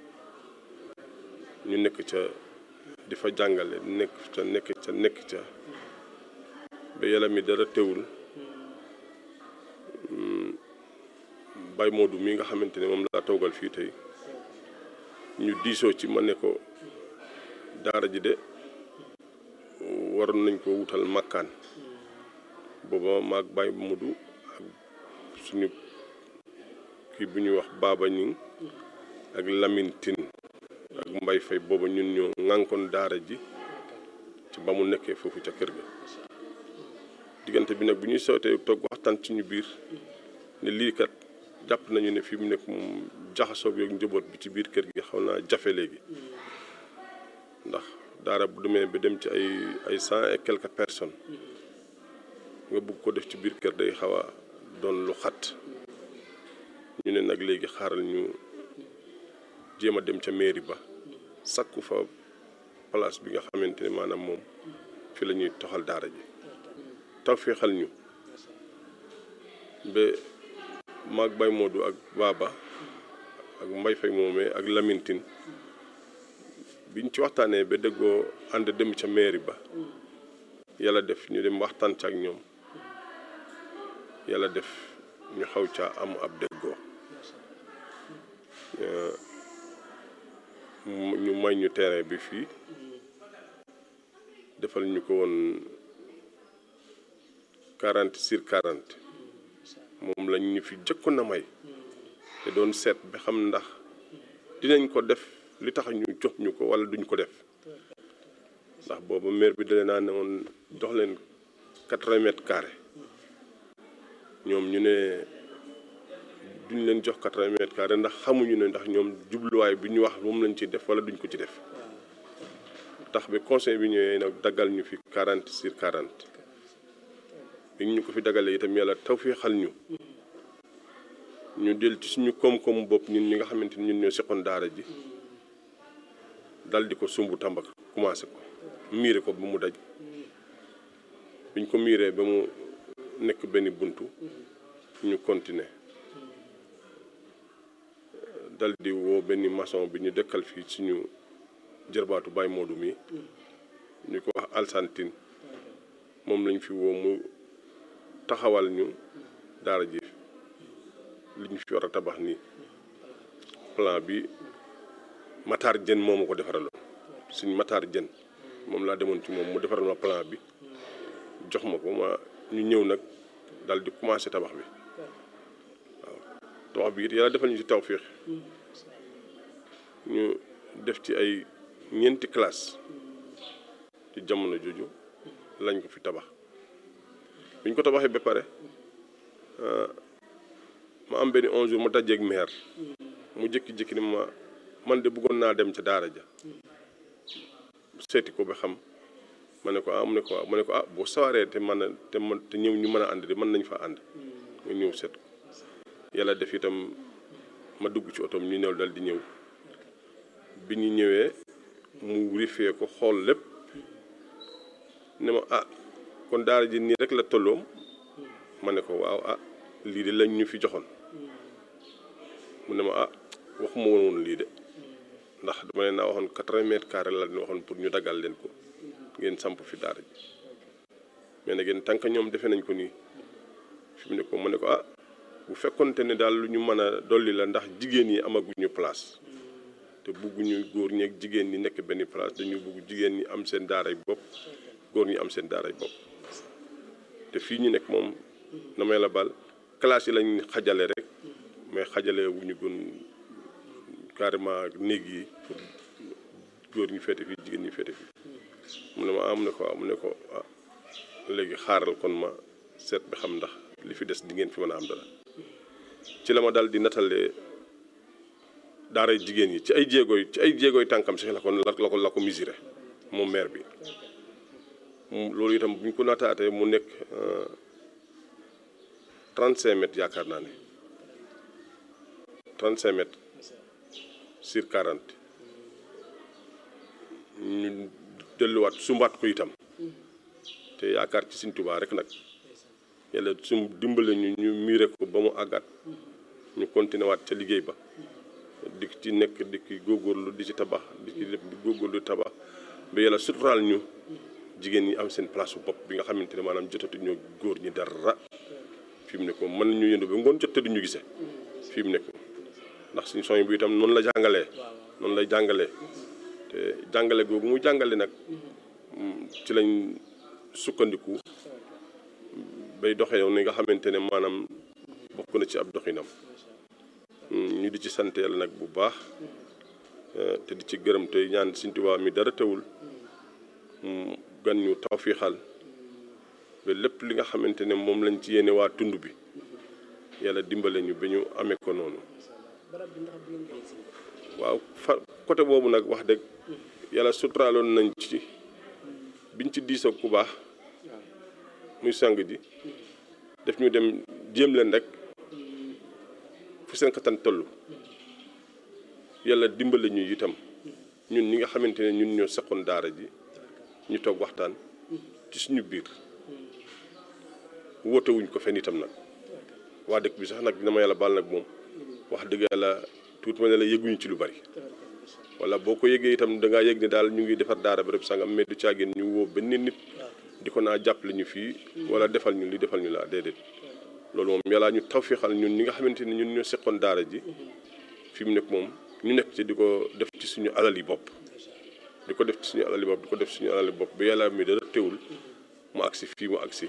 ñu nekk ca di fa jàngale nekk ca ba yàlla mi dara teewul Baye Modou mi nga xamante ne moom laa toogal fii tey ñu diisoo ci ma ne ko daara ji de waroon nañ ko wutal makkaan booba maag Baye Modou ak suñu kii bu ñuy wax Baba Ñing ak Lamine Tine ak Mbay Fay booba ñun ñoo ŋànkoon daara ji ci ba mu nekkee foofu ca kër ga diggante bi nag bu ñuy sootee toog waxtaan ci ñu biir ne lii kat jàpp nañu ne fi mu nekk moom jaxasoo bi ak njaboot bi ci biir kër gi xaw naa jafe léegi ndax daara bu demee ba dem ci ay 100 et quelques personnes nga bëgg ko def ci biir kër day xaw a doon lu xat ñu ne nag léegi xaaral ñu jéem a dem ca mairie ba sakku fa place bi nga xamante ne maanaam moom fi la ñuy toxal daara ji tawfeexal ñu ba maag Baye Modou ak Baba ak Mbay Fay moomee ak Lamine Tine biñ ci waxtaanee ba déggoo ànd dem ca mairie ba yàlla def ñu dem waxtaan ca ak ñoom yàlla def ñu xaw caa am ab déggoo ñu may ñu terrain bi fii defal ñu ko woon 40/40 moom lañ ñu fi jëkkoon na may te doon seet bi xam ndax dinañ ko def li tax ñu jox ñu ko wala duñ ko def ndax booba maire bi dalee naa ne woon jox leen 80 mètres carrés ñoom ñu ne duñ leen jox 80 mètres carrés ndax xamuñu ne ndax ñoom jubluwaay bi ñu wax moom lañ ci def wala duñ ko ci def tax bi conseil bi ñëwee nag daggal ñu fi 40/40 bi ñu ko fi daggalee itam yàlla tawfeexal ñu del ci suñu koom-koomu bopp ñun ñi nga xamante ni ñun ñoo seqoon daara ji dal di ko sumbu tàmbak commencé ko miire ko ba mu daj biñ ko miiree ba mu nekk benn buntu ñu continuer dal di woo benn maçon bi ñu dëkkal fii suñu jërbaatu Baye Modou mi ñu ko wax Alsantine moom lañ fi woo mu taxawal ñu daara ji li ñu fi war a tabax nii plan bi Matar Jën moo ma ko defaraloon suñ Matar Jën moom laa demoon ci moom mu defaral ma plan bi jox ma ko ma ñu ñëw nag daal di commencé tabax bi waaw tabax bi it yàlla defal ñu ci tawféex ñu def ci ay 4 classe ci jamono jooju lañ ko fi tabax biñ ko tabaxee ba pare ma am benn 11 jours ma dajeeg maire mu jékki-jékki ni ma man de bëggoon naa dem ca daara ja seeti ko ba xam ma ne ko mu ne ko waaw ma ne ko boo sawaree te ñëw ñu mën a ànd de mën nañ fa ànd nga ñëw seet ko yàlla def itam ma dugg ci otoom ñu ñëw dal di ñëw bi ñu ñëwee mu rifee ko xool lépp ne ma kon daara ji nii rek la tolloom ma ne ko waaw lii de lañ ñu fi joxoon mu ne ma waxuma woon lii de ndax dama leen naa waxoon 80 mètres carrés la leen waxoon pour ñu daggal leen ko ngeen samp fi daara ji mais nag yéen tant que ñoom defee nañ ko nii fi mu ne ko ma ne ko bu fekkonte ne daal lu ñu mën a dolli la ndax jigéen yi amaguñu place te bugguñu góor ñi ak jigéen ñi nekk benn place dañu bugg jigéen ñi am seen daaray bopp góor ñi am seen daaray bopp te fii ñu nekk moom na may la bal classe yi lañ xajale rek mais xajale wu ñu gën carrément néeg yi pour góor ñi féete fii jigéen ñi féete fii mu ne ma mu ne ko léegi xaaral kon ma seet bi xam ndax li fi des di ngeen fi mën a am dara ci la ma dal di natalee daaray jigéen yi ci ay jéegooy tànkam sax la ko mesuré moom maire bi loolu itam bu ñu ko nataatee mu nekk 35 mètres yaakaar naa ne 35 mètres sur 40 ñu delluwaat sumbaat ko itam te yaakaar ci Sëñ Tuubaa rek nag yàlla sum dimbale ñu miire ko ba mu àggaat ñu continué waat ca liggéey ba di ci nekk di ci góorgóorlu di ci tabax di ci def di góorgóorlu di tabax ba yàlla suturaal ñu jigéen ñi am seen place bu bopp bi nga xamante ne maanaam jotatuñu góor ñi dara fi mu ne ko mën ñu yëndu ba ngoon jot te duñu gisee fi mu ne ko ndax suñu soñ bu itam noonu la jàngalee noonu lay jàngalee te jàngale googu mu jàngale nag ci lañ sukkandiku bay doxee yow ni nga xamante ne maanaam bokk na ci ab doxinam ñu di ci sant Yàlla nag bu baax te di ci gërëm tey ñaan Sëñ Tuubaa mi dara teewul gan ñu tawfiixal ba lépp li nga xamante ne moom lañ ci yéene waa tund bi Yàlla dimbale ñu ba ñu amee ko noonu waaw côté boobu nag wax dëgg Yàlla suturaaloon nañ ci biñ ci diisoo ku baax muy sang ji def ñu dem jéem leen rek fu seen kattan toll Yàlla dimbale ñu itam ñun ñi nga xamante ne ñun ñoo seqoon daara ji ñu toog waxtaan ci suñu biir woote wuñ ko fenn itam nag waa dëkk bi sax nag dina ma Yàlla baal nag moom wax dëgg Yàlla tuuti ma ne la yëguñu ci lu bari wala boo ko yëgee itam da ngaa yëg ne daal ñu ngi defar daara ba rek sangam mais du caagin ñu woo benn nit di ko naa jàppale ñu fii wala defal ñu li defal ñu laa déedéet loolu moom Yàlla ñu tawfiixal ñun ñi nga xamante ne ñun ñoo seqoon daara ji fi mu nekk moom ñu nekk ci di ko def ci suñu alal yi bopp di ko def ci suñu alal yi bopp di ko def ci suñu alal yi bopp ba Yàlla mi dara teewul mu agsi fii mu agsi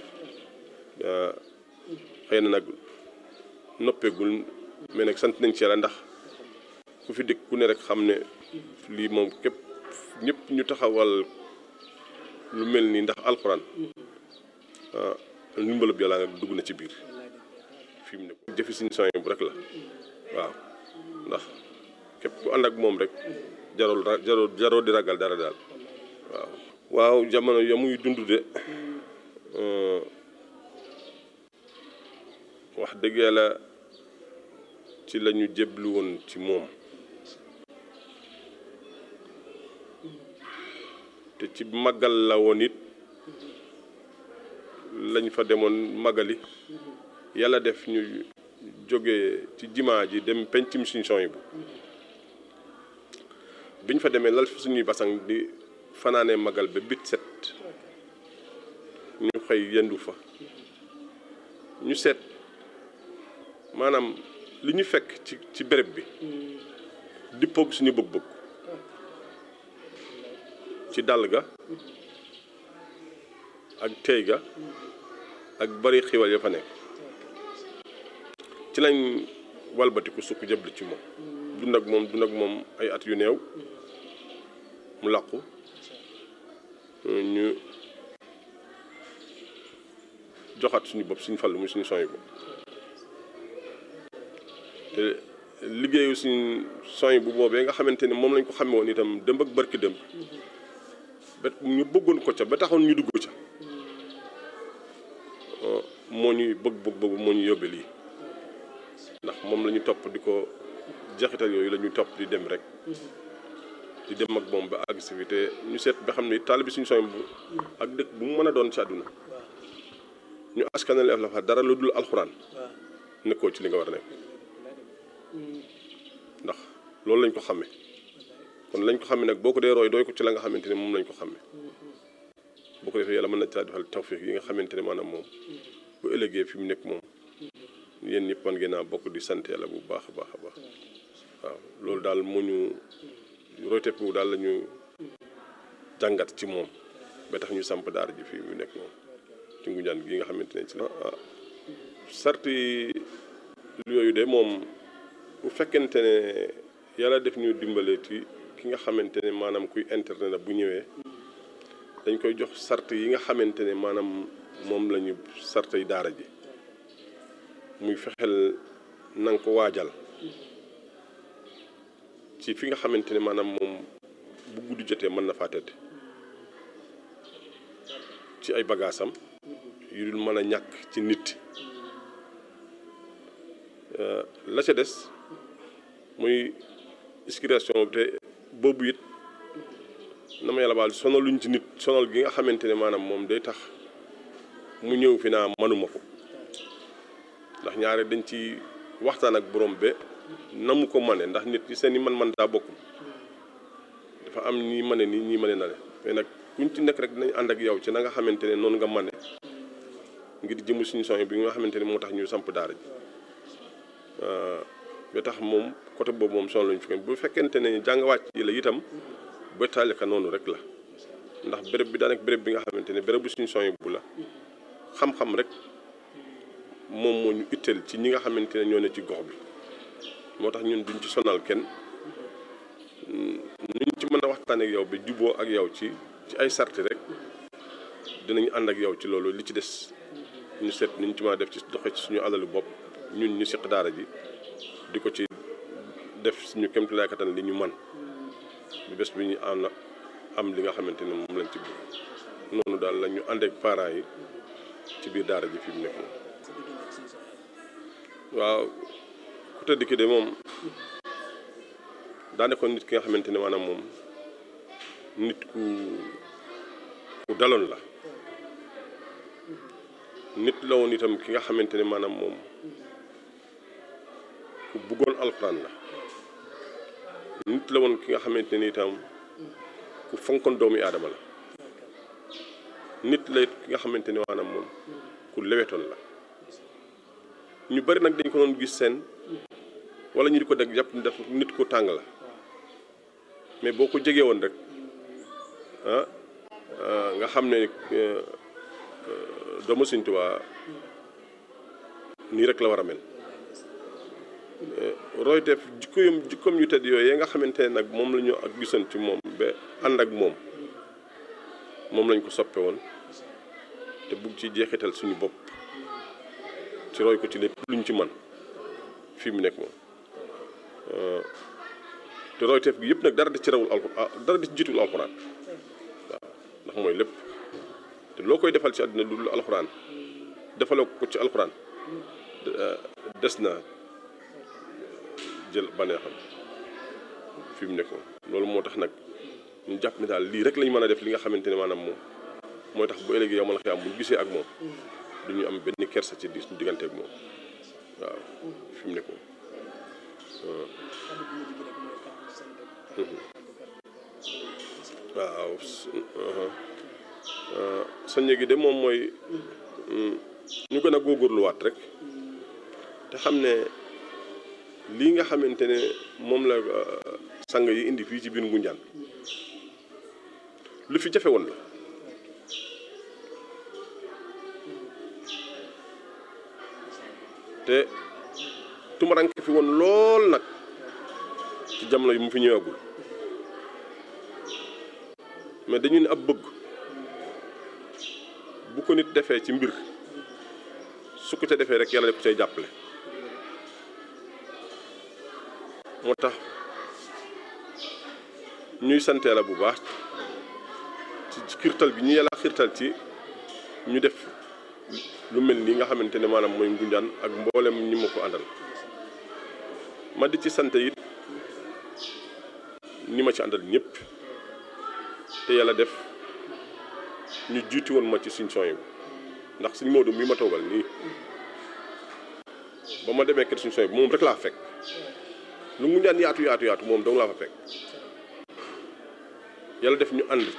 xëy na nag noppeegul mais nag sant nañ ci Yàlla ndax ku fi dëkk ku ne rek xam ne lii moom képp ñëpp ñu taxawal lu mel nii ndax alxuraan ndimbalub Yàlla nga dugg na ci biir fi mu ne définition bu rek la waaw ndax képp ku ànd ak moom rek jaroo di ragal dara daal waaw jamono ya muy dund de wax dëgg Yàlla ci la ñu jéblu woon ci moom te ci màggal la woon it lañ fa demoon màggali Yàlla def ñu jóge ci jimaa ji dem pencum Sëñ Suhaybu biñ fa demee lal fi suñuy basang di fanaanee màggal ba bit set ñu xëy yendu fa ñu seet maanaam li ñu fekk ci béréb bi dippoog suñu bëgg-bëgg ci dal ga ak tey ga ak bari xiwal ya fa nekk ci lañ walbatiku sukk jëbli ci moom dund ak moom ay at yu néew mu làqu ñu joxaat suñu bopp suñu fàll muy suñu son yi bopp te liggéeyu suñu son yi bu boobee nga xamante ne moom lañ ko xame woon itam dëmb ak barki dëmb ba ñu bëggoon ko ca ba taxoon ñu dugg ca moo ñuy bëgg boobu moo ñu yóbbee lii ndax moom la ñu topp di ko jeexital yooyu la ñuy topp di dem rek di dem ak moom ba àgg si fi te ñu seet ba xam ne taalibe suñu son bu ak dëkk bu mu mën a doon ci àdduna ñu askanale la fa dara lu dul alxuraan nekkoo ci li nga war a nekk ndax loolu lañ ko xàmme kon lañ ko xàmme nag boo ko dee roy doy ko ci la nga xamante ne moom lañ ko xàmme boo ko defee yàlla mën na caa defal tawfiix yi nga xamante ne maanaam moom bu ëllëgee fi mu nekk moom yéen ñëpp man ngeen a bokk di sant yàlla bu baax a baax a baax waaw loolu daal moo ñu royteef bu daal la ñu jàngat ci moom ba tax ñu samp daara ji fii mu nekk moom ci Ngoundiane gi nga xamante ne ci la sarti yooyu de moom bu fekkente ne yàlla def ñu dimbale ci ki nga xamante ne maanaam kuy internet bu ñëwee dañ koy jox sart yi nga xamante ne maanaam moom la ñu sart yi daara ji muy fexeel na nga ko waajal ci fi nga xamante ne maanaam moom bu guddi jotee mën na faa tëdd ci ay bagaasam yu dul mën a ñàkk ci nit la ca des muy inspiration te boobu it na ma yàlla baal sonaluñ ci nit sonal gi nga xamante ne maanaam moom day tax mu ñëw fi naa manuma ko ndax ñaare dañ ci waxtaan ak borom be na mu ko mane ndax nit ñi seen i man daa bokkul dafa am ñi mane nii ñi mane na le mais nag kuñ ci nekk rek dinañ ànd ak yow ci na nga xamante ne noonu nga mane ngir jëmu suñu son bi nga xamante ne moo tax ñu samp daara ji ba tax moom côté boobu moom sonal lañu fi bu fekkente ne jàng wàcc yi la itam ba taalika noonu rek la ndax béréb bi daa nekk béréb bi nga xamante ne béréb bu suñu son bu la xam-xam rek moom moo ñu itteel ci ñi nga xamante ne ñoo ne ci gox bi moo tax ñun duñ ci sonal kenn nuñ ci mën a waxtaan ak yow ba juboo ak yow ci ay sarti rek dinañ ànd ak yow ci loolu li ci des ñu seet niñ ci mën a def ci doxe ci suñu alalu bopp ñun ñu seq daara ji di ko ci def suñu kéemtalaay kattan li ñu man bu bés bi ñu am li nga xamante ne moom lañ ci bëgg noonu daal la ñu ànd ak parents yi ci biir daara ji fi mu nekk waaw ku tëdd ki de moom daa nekkoon nit ki nga xamante ne maanaam moom nit ku daloon la nit la woon itam ki nga xamante ne maanaam moom ku bëggoon alxuraan la nit la woon ki nga xamante ne itam ku fonkoon doomi aadama la nit la ki nga xamante ne maanaam moom ku lewetoon la ñu bari nag dañ ko doon gis seen wala ñu di ko dégg jàpp def nit ku tàng la mais boo ko jegee woon rek nga xam ne doomu Sëñ Tuubaa nii rek la war a mel royteef jikkoom yu tedd yooyu nga xamante ne nag moom la ñu ak gisoon ci moom ba ànd ak moom lañ ko soppe woon te bugg ci jeexital suñu bopp ci roy ko ci lépp luñ ci man fii mu nekk moom te royteef gi yëpp nag dara di ci rawul alxuraan dara di ci jiitul alxuraan waaw ndax mooy lépp te loo koy defal ci àddina lu dul alxuraan defaloo ko ci alxuraan des na jël baneexam fi mu nekk moom loolu moo tax nag ñu jàpp ne daal lii rek lañ mën a def li nga xamante ne maanaam moom mooy tax bu ëllëgee yow ma la xëy am bu ñu gisee ak moom du ñu am benn kersa ci suñu diggante ak moom waaw fi mu nekk moom waaw soññe gi de moom mooy ñu gën a góorgóorluwaat rek te xam ne lii nga xamante ne moom la sang yi indi fii ci biir Ngoundiane lu fi jafe woon la te tumaranke fi woon lool nag ci jamono yi mu fi ñëwagul mais dañu ne ab bëgg bu ko nit defee ci mbir su ko ca defee rek yàlla da ko cay jàppale moo tax ñuy sante la bu baax ci xiirtal bi ñu yàlla xiirtal ci ñu def lu mel nii nga xamante ne maanaam mooy Ngoundiane ak mboolem ñi ma ko àndal ma di ci sant it ni ma ci àndal ñëpp te yàlla def ñu jiitu woon ma ci suñ son yi ndax suñ Maodo mi ma toogal nii ba ma demee kër suñ son yi moom rek laa fekk lu Ngoundiane yaatu moom dong laa fa fekk yàlla def ñu ànd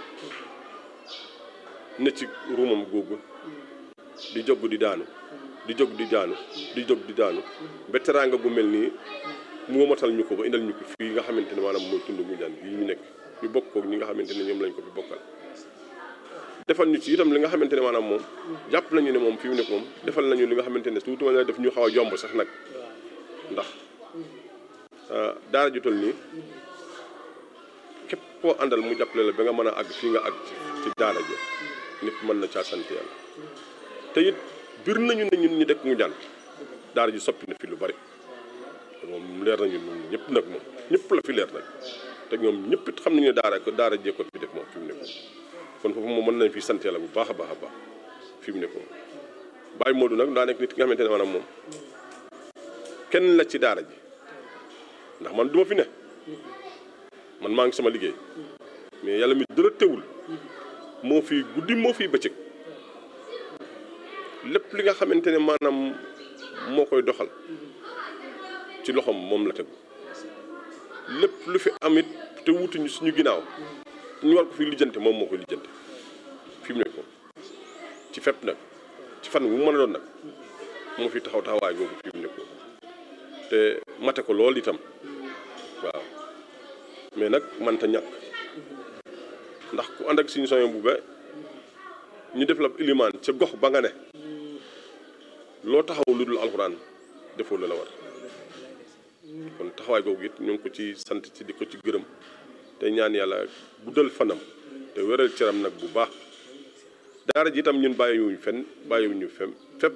ne ci ruumam googu di jóg di daanu di jóg di daanu di jóg di daanu ba teraanga gu mel nii mu womatal ñu ko ba indal ñu ko fii nga xamante ne maanaam mooy tund Ngoundiane bii ñu nekk ñu bokk koog ñi nga xamante ne ñoom lañ ko fi bokkal defal ñu ci itam li nga xamante ne maanaam moom jàpp nañu ne moom fi mu nekk moom defal nañu li nga xamante ne surtout ma def ñu xaw a yomb sax nag ndax daara ju toll nii képp koo àndal mu jàppale la ba nga mën a àgg fii nga àgg ci daara ji nit mën na caa sant yàlla te it bir nañu ne ñun ñi dëkk Ngoundiane daara ji soppi na fi lu bari moom leer nañu ñun ñëpp nag moom ñëpp la fi leer nag te ñoom ñëpp it xam nañu ne daara jee ko fi def moom fi mu nekk kon foofu moom mën nañ fi sant yàlla bu baax a baax a baax fi mu nekk moom Baye Modou nag daa nekk nit ki nga xamante ne maanaam moom kenn la ci daara ji ndax man duma fi ne man maa ngi sama liggéey mais yàlla mi dara teewul moo fi guddi moo fi bëccëg lépp li nga xamante ne maanaam moo koy doxal ci loxoom moom la tegu lépp lu fi amit te wutuñu suñu ginnaaw ñu war ko fi lijjante moom moo koy lijjante fi mu nekk moom ci fépp nag ci fan wu mën a doon nag moo fi taxaw taxawaay googu fi mu nekk moom te mate ko lool itam waaw mais nag mënta ñàkk ndax ku ànd ak suñu soño bu ba ñu def la ilimaan ca gox ba nga ne loo taxaw lu dul alxuraan defoo la war kon taxawaay googu it ñu ngi ko ci sant ci di ko ci gërëm te ñaan yàlla guddal fanam te wéral ceram nag bu baax daara ji itam ñun bàyyiwuñu fépp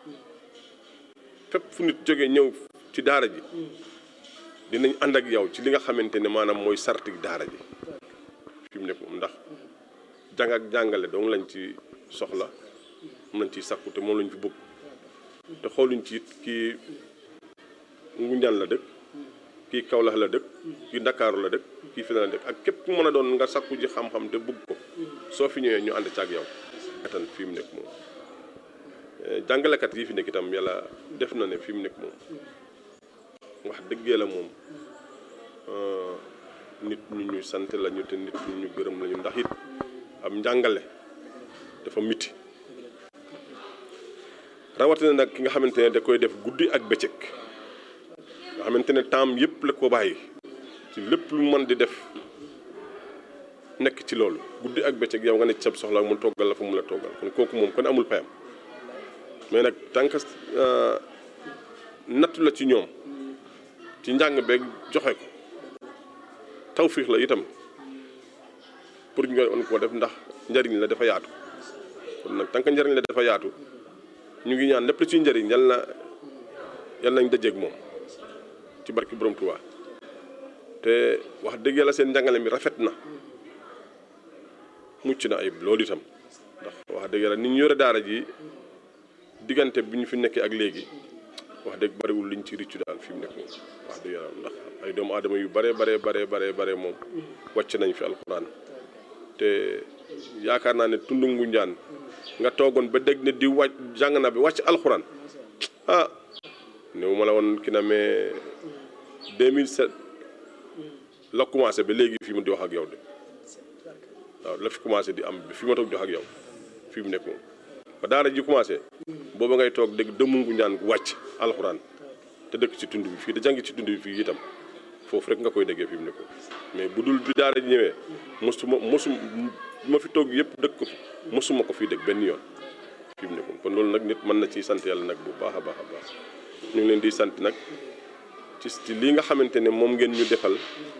fu nit jógee ñëw ci daara ji dinañ ànd ak yow ci li nga xamante ne maanaam mooy sarti daara ji fi mu nekk moom ndax jàng ak jàngale dong lañ ci soxla moom lañ ciy sakku te moom lañ fi bëgg te xooluñ ci it kii Ngoundiane la dëkk kii Kaolack la dëkk kii Ndakaaru la dëkk kii fi la dëkk ak képp ku mën a doon nga sakku ji xam-xam te bëgg ko soo fi ñëwee ñu ànd ci ak yow atan fi mu nekk moom jàngalekat yi fi nekk itam yàlla def na ne fi mu nekk moom wax dëggee la moom nit ñu ñuy sant lañu te nit ñu ñu gërëm lañu ndax it am njàngale dafa miti rawatina nag ki nga xamante ne da koy def guddi ak bëccëg nga xamante ne temps yëpp la ko bàyyi ci lépp lu mën di def nekk ci loolu guddi ak bëccëg yow nga ne ci sab soxla mu toggal la fa mu la toggal kon kooku moom kon amul payam mais nag tant que nattu la ci ñoom ci njàng beeg joxe ko tawfiix la itam pour ñu on ko def ndax njariñ la dafa yaatu kon nag tant que njariñ la dafa yaatu ñu ngi ñaan lépp lu ci njariñ yal nañ dajeeg moom ci barki borom Tuubaa te wax dëgg yàlla seen njàngale mi rafet na mucc na ayib loolu itam ndax wax dëgg yàlla ni ñu yore daara ji diggante bi ñu fi nekkee ak léegi wax dëgg bariwul liñ ci riccu daal fi mu nekk moom wax dëgg yàlla ndax ay doomu aadama yu bare moom wàcc nañ fi alxuraan te yaakaar naa ne tundu Ngoundiane nga toogoon ba dégg ne di wàcc jàng na bi wàcc alxuraan ah néew ma la woon ki na mais 2007 la commencé ba léegi fii mu di wax ak yow de waaw la fi commencé di am fi ma toog di wax ak yow fii mu nekk moom ba daara ji commencé booba ngay toog dégg dëmmu Ngoundiane gu wàcc alxuraan te te dëkk ci tund bi fii da jàngi ci tund bi fii itam foofu rek nga koy déggee fi mu nekk mais bu dul bi daara ñëwee ma fi toog yëpp dëkk ko fi mosuma ko fii dégg benn yoon fi mu nekk kon loolu nag nit mën na ci sant yàlla nag bu baax a baax a baax ñu ngi leen di sant nag ci lii nga xamante ne moom ngeen ñu defal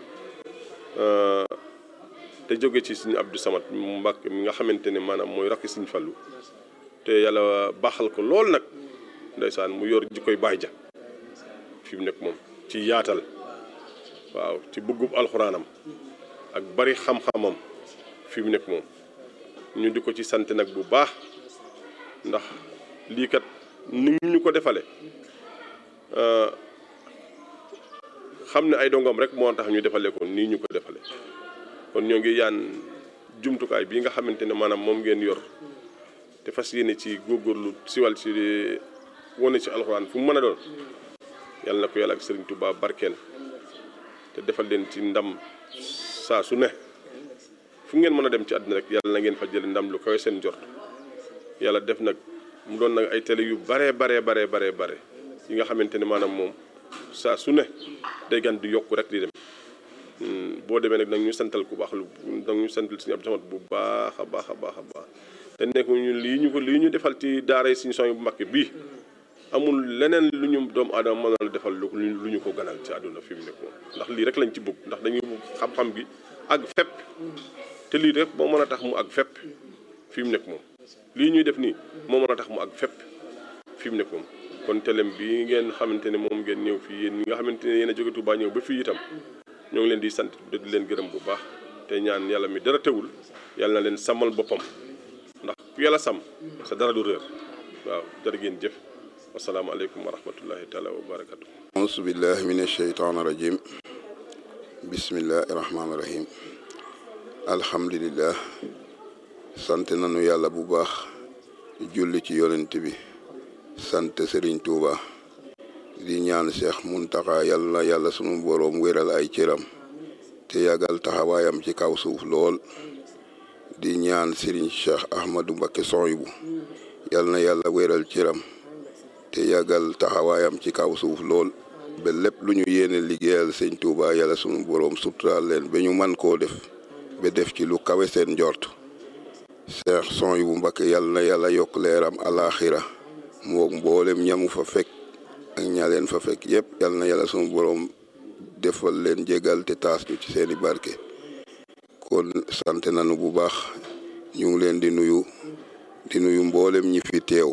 te jóge ci suñu Abdou Samad Mbàkke mi nga xamante ne maanaam mooy rakk Sëriñ Fallu te yàlla baaxal ko lool nag ndeysaan mu yor ji koy baay ja fi mu nekk moom ci yaatal waaw ci bëggub alxuraanam ak bari xam-xamam fi mu nekk moom ñu di ko ci sant nag bu baax ndax lii kat ni ñu ko defale xam ne ay dongom rek moo tax ñu defale ko nii ñu ko defale kon ñoo ngi yaan jumtukaay bii nga xamante ne maanaam moom ngeen yor te fas yéene ci góorgóorlu siwal ci wone ci alxuraan fu mu mën a doon yàlla na ko yàlla ak Sëriñ Tuubaa barkeel te defal leen ci ndam saa su ne fu ngeen mën a dem ci àddina rek yàlla na ngeen fa jële ndam lu kawe seen jort yàlla def nag mu doon nag ay télé yu bare yi nga xamante ne maanaam moom saa su ne day gan di yokku rek di dem boo demee nag ñu santal ku baax lu nag ñu santal Sëriñ Abdou Samad bu baax a baax te nekk ñu lii ñu defal ci daara Sëriñ Son bu Mbàkke bii amul leneen lu ñu doomu aadama mën a defal lu ñu ko ganal ci àdduna fi mu nekk moom ndax lii rek lañ ci bëgg ndax dañuy xam-xam bi ak fépp te lii rek moo mën a tax mu ak fépp fi mu nekk moom lii ñuy def nii moo mën a tax mu ak fépp fi mu nekk moom kon telem bi ngeen xamante ne moom ngeen ñëw fii yéen ñi nga xamante ne yéen a jóge Tuubaa ñëw ba fii itam ñoo ngi leen di sant di leen gërëm bu baax te ñaan yàlla mi dara teewul yàlla na leen sàmmal boppam ndax ku yàlla sàmm sa dara du réer waaw jërë ngeen jëf wasalaamaaleykum wa rahmatullahi taala wa barakatu auzu billahi min asheytaan rajim bismillahi rahmaani rahim alhamdulillah sant nañu yàlla bu baax julli ci yonent bi sant Serigne Touba di ñaan Cheikh Muntaxa yàlla na yàlla sunu boroom wéral ay cëram te yàggal taxawaayam ci kaw suuf lool di ñaan Serigne Cheikh Ahmadou Mbacké Souhaïbou yàlla na yàlla wéral cëram te yàggal taxawaayam ci kaw suuf lool ba lépp lu ñu yéene liggéeyal Sëñ Touba yàlla sunu boroom suturaal leen ba ñu man koo def ba def ci lu kawe seen njort Cheikh Souhaïbou Mbacké yàlla na yàlla yokk leeram alaaxira mook mboolem ñamu fa fekk ak ñaleen fa fekk yëpp yàlla na yàlla sunu boroom defal leen jégal te taas ñu ci seeni barke kon sant nañu bu baax ñu ngi leen di nuyu mboolem ñi fi teew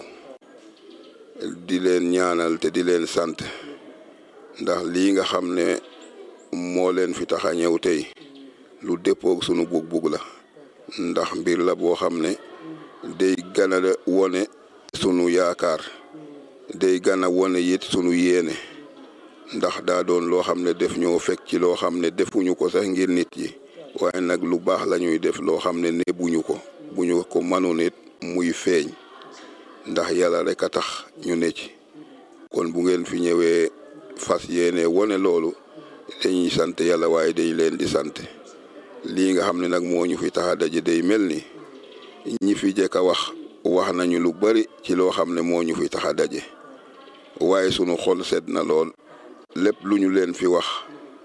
di leen ñaanal te di leen sant ndax lii nga xam ne moo leen fi tax a ñëw tey lu dëppoog sunu bug-bug la ndax mbir la boo xam ne day gën a wone sunu yaakaar day gën a wone it sunu yéene ndax daa doon loo xam ne def ñoo fekk ci loo xam ne defuñu ko sax ngir nit yi waaye nag lu baax la ñuy def loo xam ne nebuñu ko bu ñu ko mënoon it muy feeñ ndax yàlla rek a tax ñu ne ci kon bu ngeen fi ñëwee fas yéene wone loolu dañuy sant yàlla waaye day leen di sant lii nga xam ne nag moo ñu fi tax a daje day mel ni ñi fi jëkk a wax nañu lu bari ci loo xam ne moo ñu fi tax a daje waaye sunu xol sedd na lool lépp lu ñu leen fi wax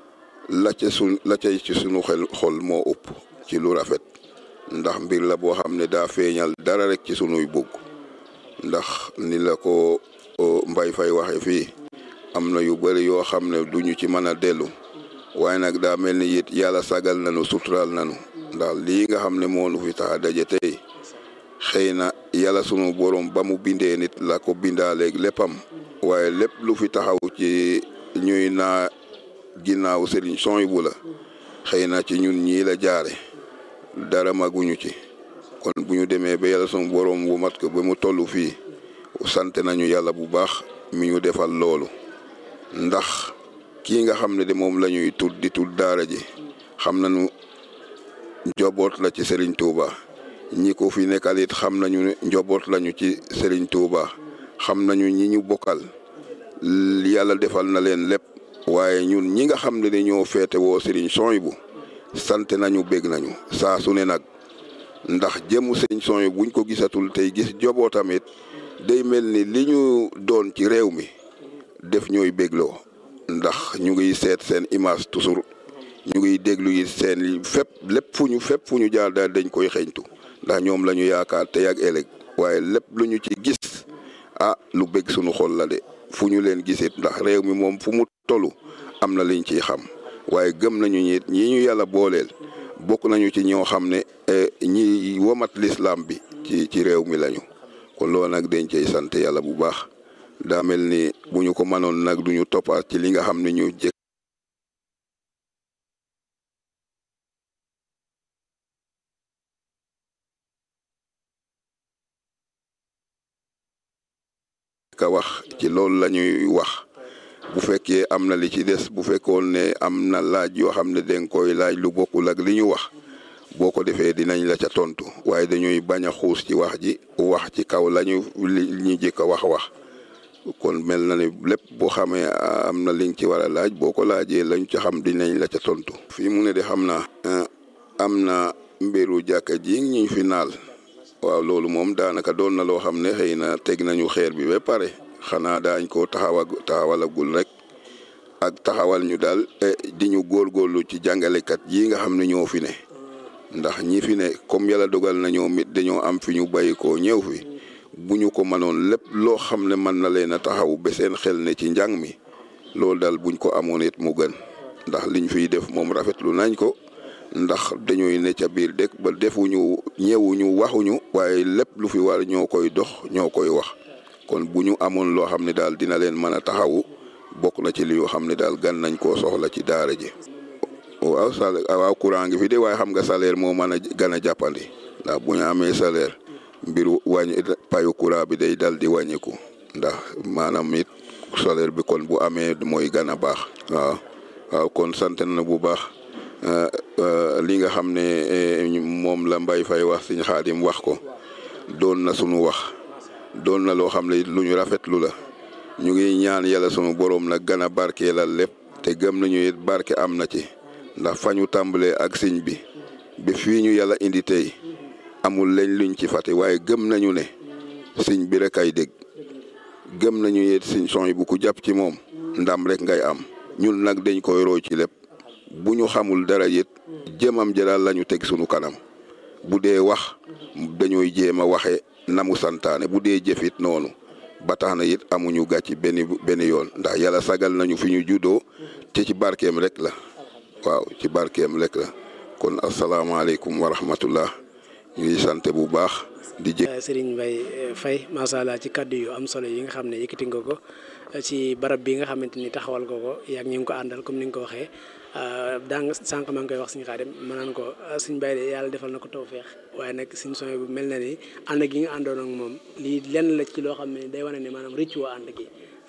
la ca ci sunu xol moo ëpp ci lu rafet ndax mbir la boo xam ne daa feeñal dara rek ci sunuy bugg ndax ni la ko Mbay Fay waxe fii am na yu bari yoo xam ne duñu ci mën a dellu waaye nag daa mel ni it yàlla sagal nañu suturaal nañu ndax lii nga xam ne moo nu fi tax a daje tey xëy na yàlla sunu borom ba mu bindee nit la ko bindaaleeg léppam waaye lépp lu fi taxaw ci ñuy naa ginnaaw Serigne Souhaïbou la xëy na ci ñun ñii la jaare dara maguñu ci kon bu ñu demee ba yàlla sunu borom bu mat ko ba mu toll fii sant nañu yàlla bu baax mi ñu defal loolu ndax kii nga xam ne de moom la ñuy di tudd daara ji xam nañu njoboot la ci Serigne Touba ñi ko fi nekkal it xam nañu ne njoboot lañu ci Serigne Touba xam nañu ñi ñu bokkal yàlla defal na leen lépp waaye ñun ñi nga xam ne ñoo féete woo Serigne Souhaïbou sant nañu bég nañu saa su ne nag ndax jëmu Serigne Souhaïbou buñ ko gisatul tey gis joboo tamit day mel ni li ñu doon ci réew mi def ñooy bégloo ndax ñu ngi seet seen image toujours ñu ngi déglu yi seen fépp fu ñu jaar daal dañ koy xeeñtu ndax ñoom la ñu yaakaar tey ak ëllëg waaye lépp lu ñu ci gis lu bég suñu xol la de fu ñu leen gisit ndax réew mi moom fu mu tollu am na liñ ciy xam waaye gëm nañu ñi ñu yàlla booleel bokk nañu ci ñoo xam ne ñi womat lislaam bi ci réew mi lañu kon loolu nag dañ cey sant yàlla bu baax daa mel ni bu ñu ko mënoon nag duñu toppaat ci li nga xam ne ñu jëkk ka wax ci loolu la ñuy wax bu fekkee am na li ci des bu fekkoon ne am na laaj yoo xam ne danga koy laaj lu bokkul ak li ñu wax boo ko defee dinañ la ca tontu waaye dañuy bañ a xuus ci wax ji wax ci kaw lañu ñu jëkk a wax kon mel na ne lépp boo xamee am na liñ ci war a laaj boo ko laajee lañ ca xam dinañ la ca tontu. fii mu ne de xam naa am na mbiru jàkka ji ñu fi naal waaw loolu moom daanaka doon na loo xam ne xëy na teg nañu xeer bi ba pare xanaa daañ ko taxawalagul rek ak taxawal ñu daal di ñu góorgóorlu ci jàngalekat yi nga xam ne ñoo fi ne ndax ñi fi ne comme yàlla dogal na ñoom it dañoo am fi ñu bàyyi ko ñëw fi bu ñu ko mënoon lépp loo xam ne mën na leen a taxaw ba seen xel ne ci njàng mi loolu daal buñ ko amoon it mu gën ndax liñ fiy def moom rafetlu nañ ko ndax dañuy ne ca biir dëkk ba defuñu ñëwuñu waxuñu waaye lépp lu fi war ñoo koy dox ñoo koy wax kon bu ñu amoon loo xam ne daal dina leen mën a taxawu bokk na ci li yoo xam ne daal gan nañ koo soxla ci daara ji. waaw salaire waaw courant ngi fi de waaye xam nga salaire moo mën a gën a jàppandi ndax bu ñu amee salaire mbiru wàññi payu courant bi day dal di wàññiku ndax maanaam it salaire bi kon bu amee mooy gën a baax. waaw kon sant na bu baax li nga xam ne moom la Mbaye Faye wax Sëñ Xaadim wax ko doon na sunu wax doon na loo xam ne lu ñu rafetlu la ñu ngi ñaan yàlla sunu borom nag gën a barkeelal lépp te gëm nañu it barke am na ci. ndax fa ñu tàmbalee ak sëñ bi fii ñu yàlla indi tey amul lañ luñ ci fàtte waaye gëm nañu ne sëñ bi rek ay dégg gëm nañu it sëñ son yi bu ko jàpp ci moom ndam rek ngay am ñun nag dañ koy roy ci lépp bu ñu xamul dara it jëmam jëlaal la ñu teg sunu kanam bu dee wax dañooy jéem a waxe na mu santaane bu dee jëfit noonu ba tax na it amuñu gàcci benn yoon ndax yàlla sagal nañu fi ñu juddoo te ci barkeem rek la. waaw ci barkeem lekk la kon asalaamaaleykum wa rahmatullah ñu ngi sant bu baax di Serigne Mbaye Faye macha allah ci kaddu yu am solo yi nga xam ne yëkkati nga ko ci barab bi nga xamante ni taxawal ko ko yaa ngi ñu ngi ko àndal comme ni nga ko waxee daa nga sànq maa ngi koy wax Serigne Khadim ma naan ko Serigne Mbaye de yàlla defal na ko tawfeex waaye nag Serigne Soye bu mel na ni ànd gi nga àndoon ak moom lii lenn la ci loo xam ne day wane ne maanaam rëccu woo ànd gi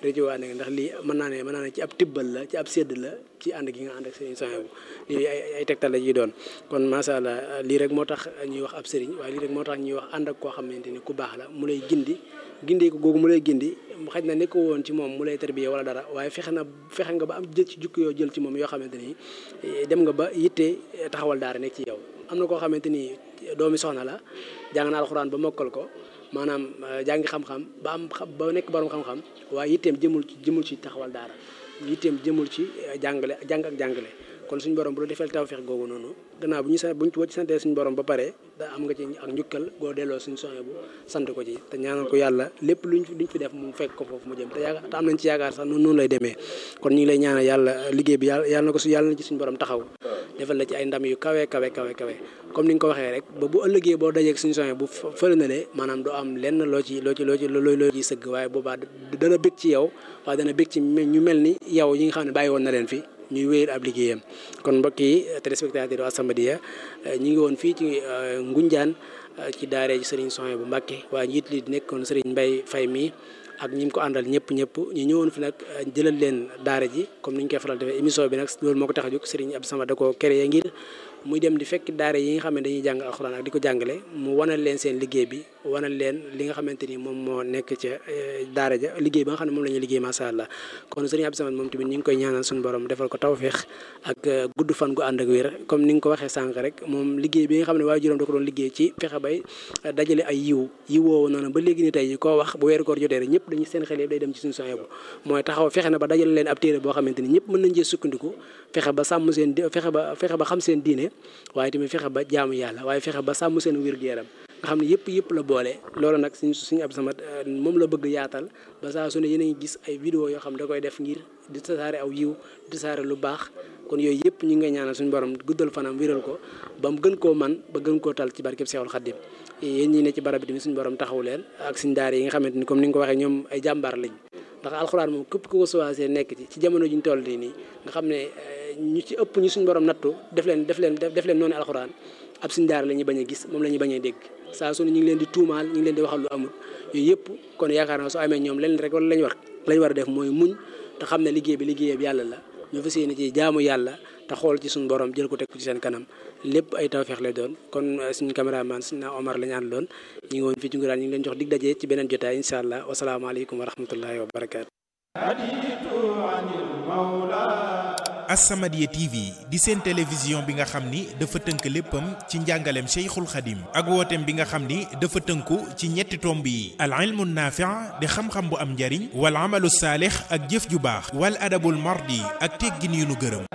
ndax lii mën naa ne ci ab tibbal la ci ab sédd la ci ànd gi nga ànd ak Serigne Soye bu lii ay tegtal la yi doon kon macha allah lii rek moo tax ñuy wax ab Serigne waaye lii rek moo tax ñuy wax ànd ak koo xamante ni ku baax la mu lay gindi ko googu mu lay gindi xaj na nekk woon ci moom mu lay tarbiye wala dara waaye fexe nga ba am jël ci jukki yoo jël ci moom yoo xamante ni dem nga ba yitte taxawal daara nekk ci yow. am na koo xamante ni doomi soxna la jàng na alxuraan ba mokkal ko maanaam jàngi xam-xam ba nekk borom xam-xam waaye yitteem jëmul ci taxawal daara yitteem jëmul ci jàng ak jàngale kon suñu borom bu la defal tawfeex googu noonu gannaaw bu ñu ci santee suñu borom ba pare da am nga ci ak njukkal goo delloo suñu Soye bu sant ko ci te ñaanal ko yàlla lépp luñ fi def mu fekk ko foofu mu jëm te am nañ ci yaakaar sax noonu lay demee kon ñu ngi lay ñaanal yàlla liggéey bi yàlla na ci suñu borom taxaw defal la ci ay ndam yu kawe comme ni nga ko waxee rek ba bu ëllëgee boo dajeeg suñu Soye bu fële na le maanaam doo am lenn loo ci sëgg waaye boobaa dana bég ci yow waaye dana bég ci ñu mel ni yow yi nga xam ne bàyyi woon na leen fi ñuy wéyal ab liggéeyam kon mbokk yi téléspectateur As-Samadiyya ñi ngi woon fii ci Ngunjaan ci daara ji Serigne Soye bu Mbàkke waaye njiit li nekkoon Serigne Mbaye Faye mi ak ñi mu ko àndal ñëpp ñu ñëwoon fi nag jëlal leen daara ji comme ni ñu koy faral defee émission bi nag loolu moo ko tax a jóg Serigne Abdou Samad da ko créé ngir muy dem di fekk daara yi nga xam ne dañuy jàng alxuraan ak di ko jàngale mu wanal leen seen liggéey bi wanal leen li nga xamante ni moom moo nekk ca daara ja liggéey ba nga xam ne moom la ñuy liggéey macha allah kon sëriñ Abdou Samad moom tamit ñu ngi koy ñaanal suñu borom defal ko tawféex ak gudd fan gu ànd ak wér comme ni nga ko waxee sànq rek moom liggéey bi nga xam ne waajuram da ko doon liggéey ci fexe bay dajale ay yiw woowu noonu ba léegi ni tey koo wax bu weeru koor jotee rek ñëpp dañuy seen xel yëpp day dem ci suñu son bu mooy taxaw fexe na ba dajale leen ab téere boo xamante ni ñëpp mën nañ cee sukkandiku fexe ba sàmm seen fexe ba xam seen diine waaye tamit fexe ba jaamu yàlla waaye fexe ba sàmm seen wér-gu-yaram nga xam ne yëpp la boole loolu nag suñu Abdou Samad moom la bëgg yaatal ba saa su ne yéen a ngi gis ay vidéo yoo xam da koy def ngir di tasaare aw yiw di tasaare lu baax kon yooyu yëpp ñu ngi ngay ñaanal suñu borom guddal fanam wéral ko ba mu gën koo man ba gën koo tal ci barkeb Seexul Xaddim yéen ñi ne ci barab bi tamit suñu borom taxawu leen ak suñu daara yi nga xamante ni comme ni nga ko waxee ñoom ay jàmbaar lañ ndax alxuraan moom képp ku ko choisir nekk ci jamono ji ñu toll nii nga xam ne ñu ci ëpp ñu suñu borom nattu def leen noonu alxuraan ab suñu daara la ñuy bañ a gis moom la ñuy bañ a dégg saa su ne ñu ngi leen di tuumaal ñu ngi leen di waxal lu amul yooyu yëpp kon yaakaar naa soo amee ñoom leen rek wala lañ war a def mooy muñ te xam ne liggéey bi liggéeyam yàlla la ñu fas yéene ci jaamu yàlla te xool ci suñu borom jël ko teg ko ci seen kanam lépp ay tawfeex lay doon kon suñu caméraman suñu naa Omar la ñu àndaloon ñu ngi woon fii ci Nguraan ñu ngi leen jox dig daje ci beneen jotaay incha allah wasalaamaaleykum wa rahmatullahi wa barakaatu. As-Samadiyya TV di seen télévision bi nga xam ni dafa tënk léppam ci njàngaleem Cheikhul Khadim ak wooteem bi nga xam ni dafa tënku ci ñetti tomb yi al ilmu naafi' di xam-xam bu am njariñ wal amalu saalix ak jëf ju baax wal adabul mardi ak teggin yu nu gërëm.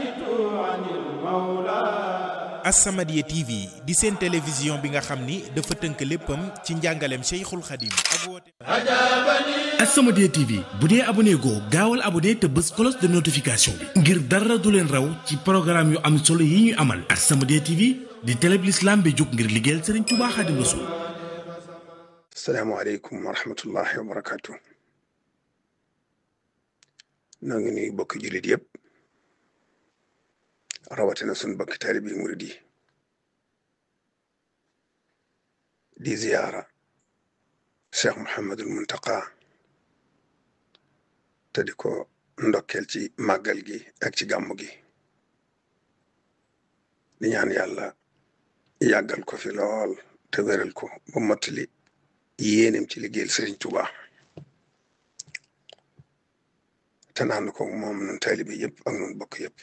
As-Samadiyya TV di seen télévision bi nga xam ni dafa tënk léppam ci njàngaleem Cheikhul Khadim ak wooteem. As-Samadiyya TV bu dee abonné goo gaawal abonné te bës cloche de notification bi ngir dara du leen raw ci programme yu am solo yi ñuy amal. As-Samadiyya TV di télé bi l'islam bi jóg ngir liggéeyal Serigne Touba Xaadimu Rasuul. asalaamaaleykum wa rahmatullahi wa barakaatu. noo ngi nuyu bokki jullit yëpp rawatina suñu bokki taalibe murid yi di ziyaara Cheikh Mouhamadul Muntaqa te di ko ndokkeel ci màggal gi ak ci gàmmu gi di ñaan yàlla yàggal ko fi lool te wéral ko ba mottali yéenem ci liggéeyal Sëriñ Tuuba te naan ko moom nun taalibe yëpp ak nun bokk yëpp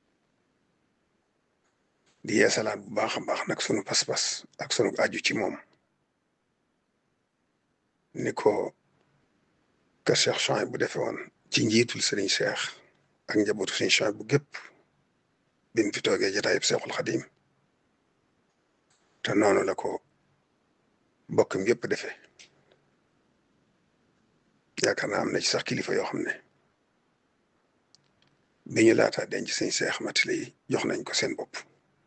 di yeesalaat bu baax a baax nag sunu pas-pas ak sunu aju ci moom ni ko kër Cheikh Chouaïb bu defee woon ci njiitul Serigne Cheikh ak njabootu Serigne Chouaïb bu gépp bi mu fi toogee jotaayub Cheikhul Khadim te noonu la ko bokkam yëpp defee yaakaar naa am na ci sax kilifa yoo xam ne bi ñu laataa denc Serigne Cheikh matile yi jox nañ ko seen bopp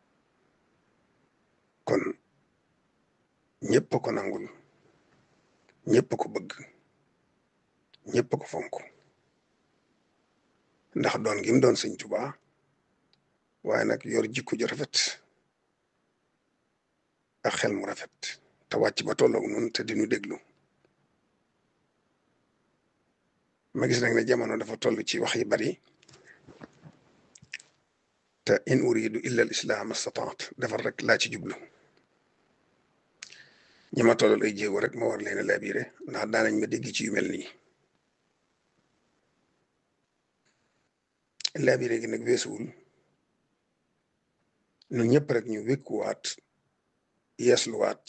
kon ñëpp ko nangul ñëpp ko bëgg ñëpp ko fonk ndax doon gi mu doon Sëñ Tuubaa waaye nag yor jikko ju rafet ak xel mu rafet te wàcc ba tolloog nun te di nu déglu ma gis nag ne jamono dafa toll ci wax yi bari te in uridu illa al islam astataat defar rek laa ci jublu ñi ma tollal ay jéego rek ma war leen a labiré ndax daanañ ma dégg ci yu mel nii labiré gi nag weesuwul ñun ñëpp rek ñu wékkuwaat yeesluwaat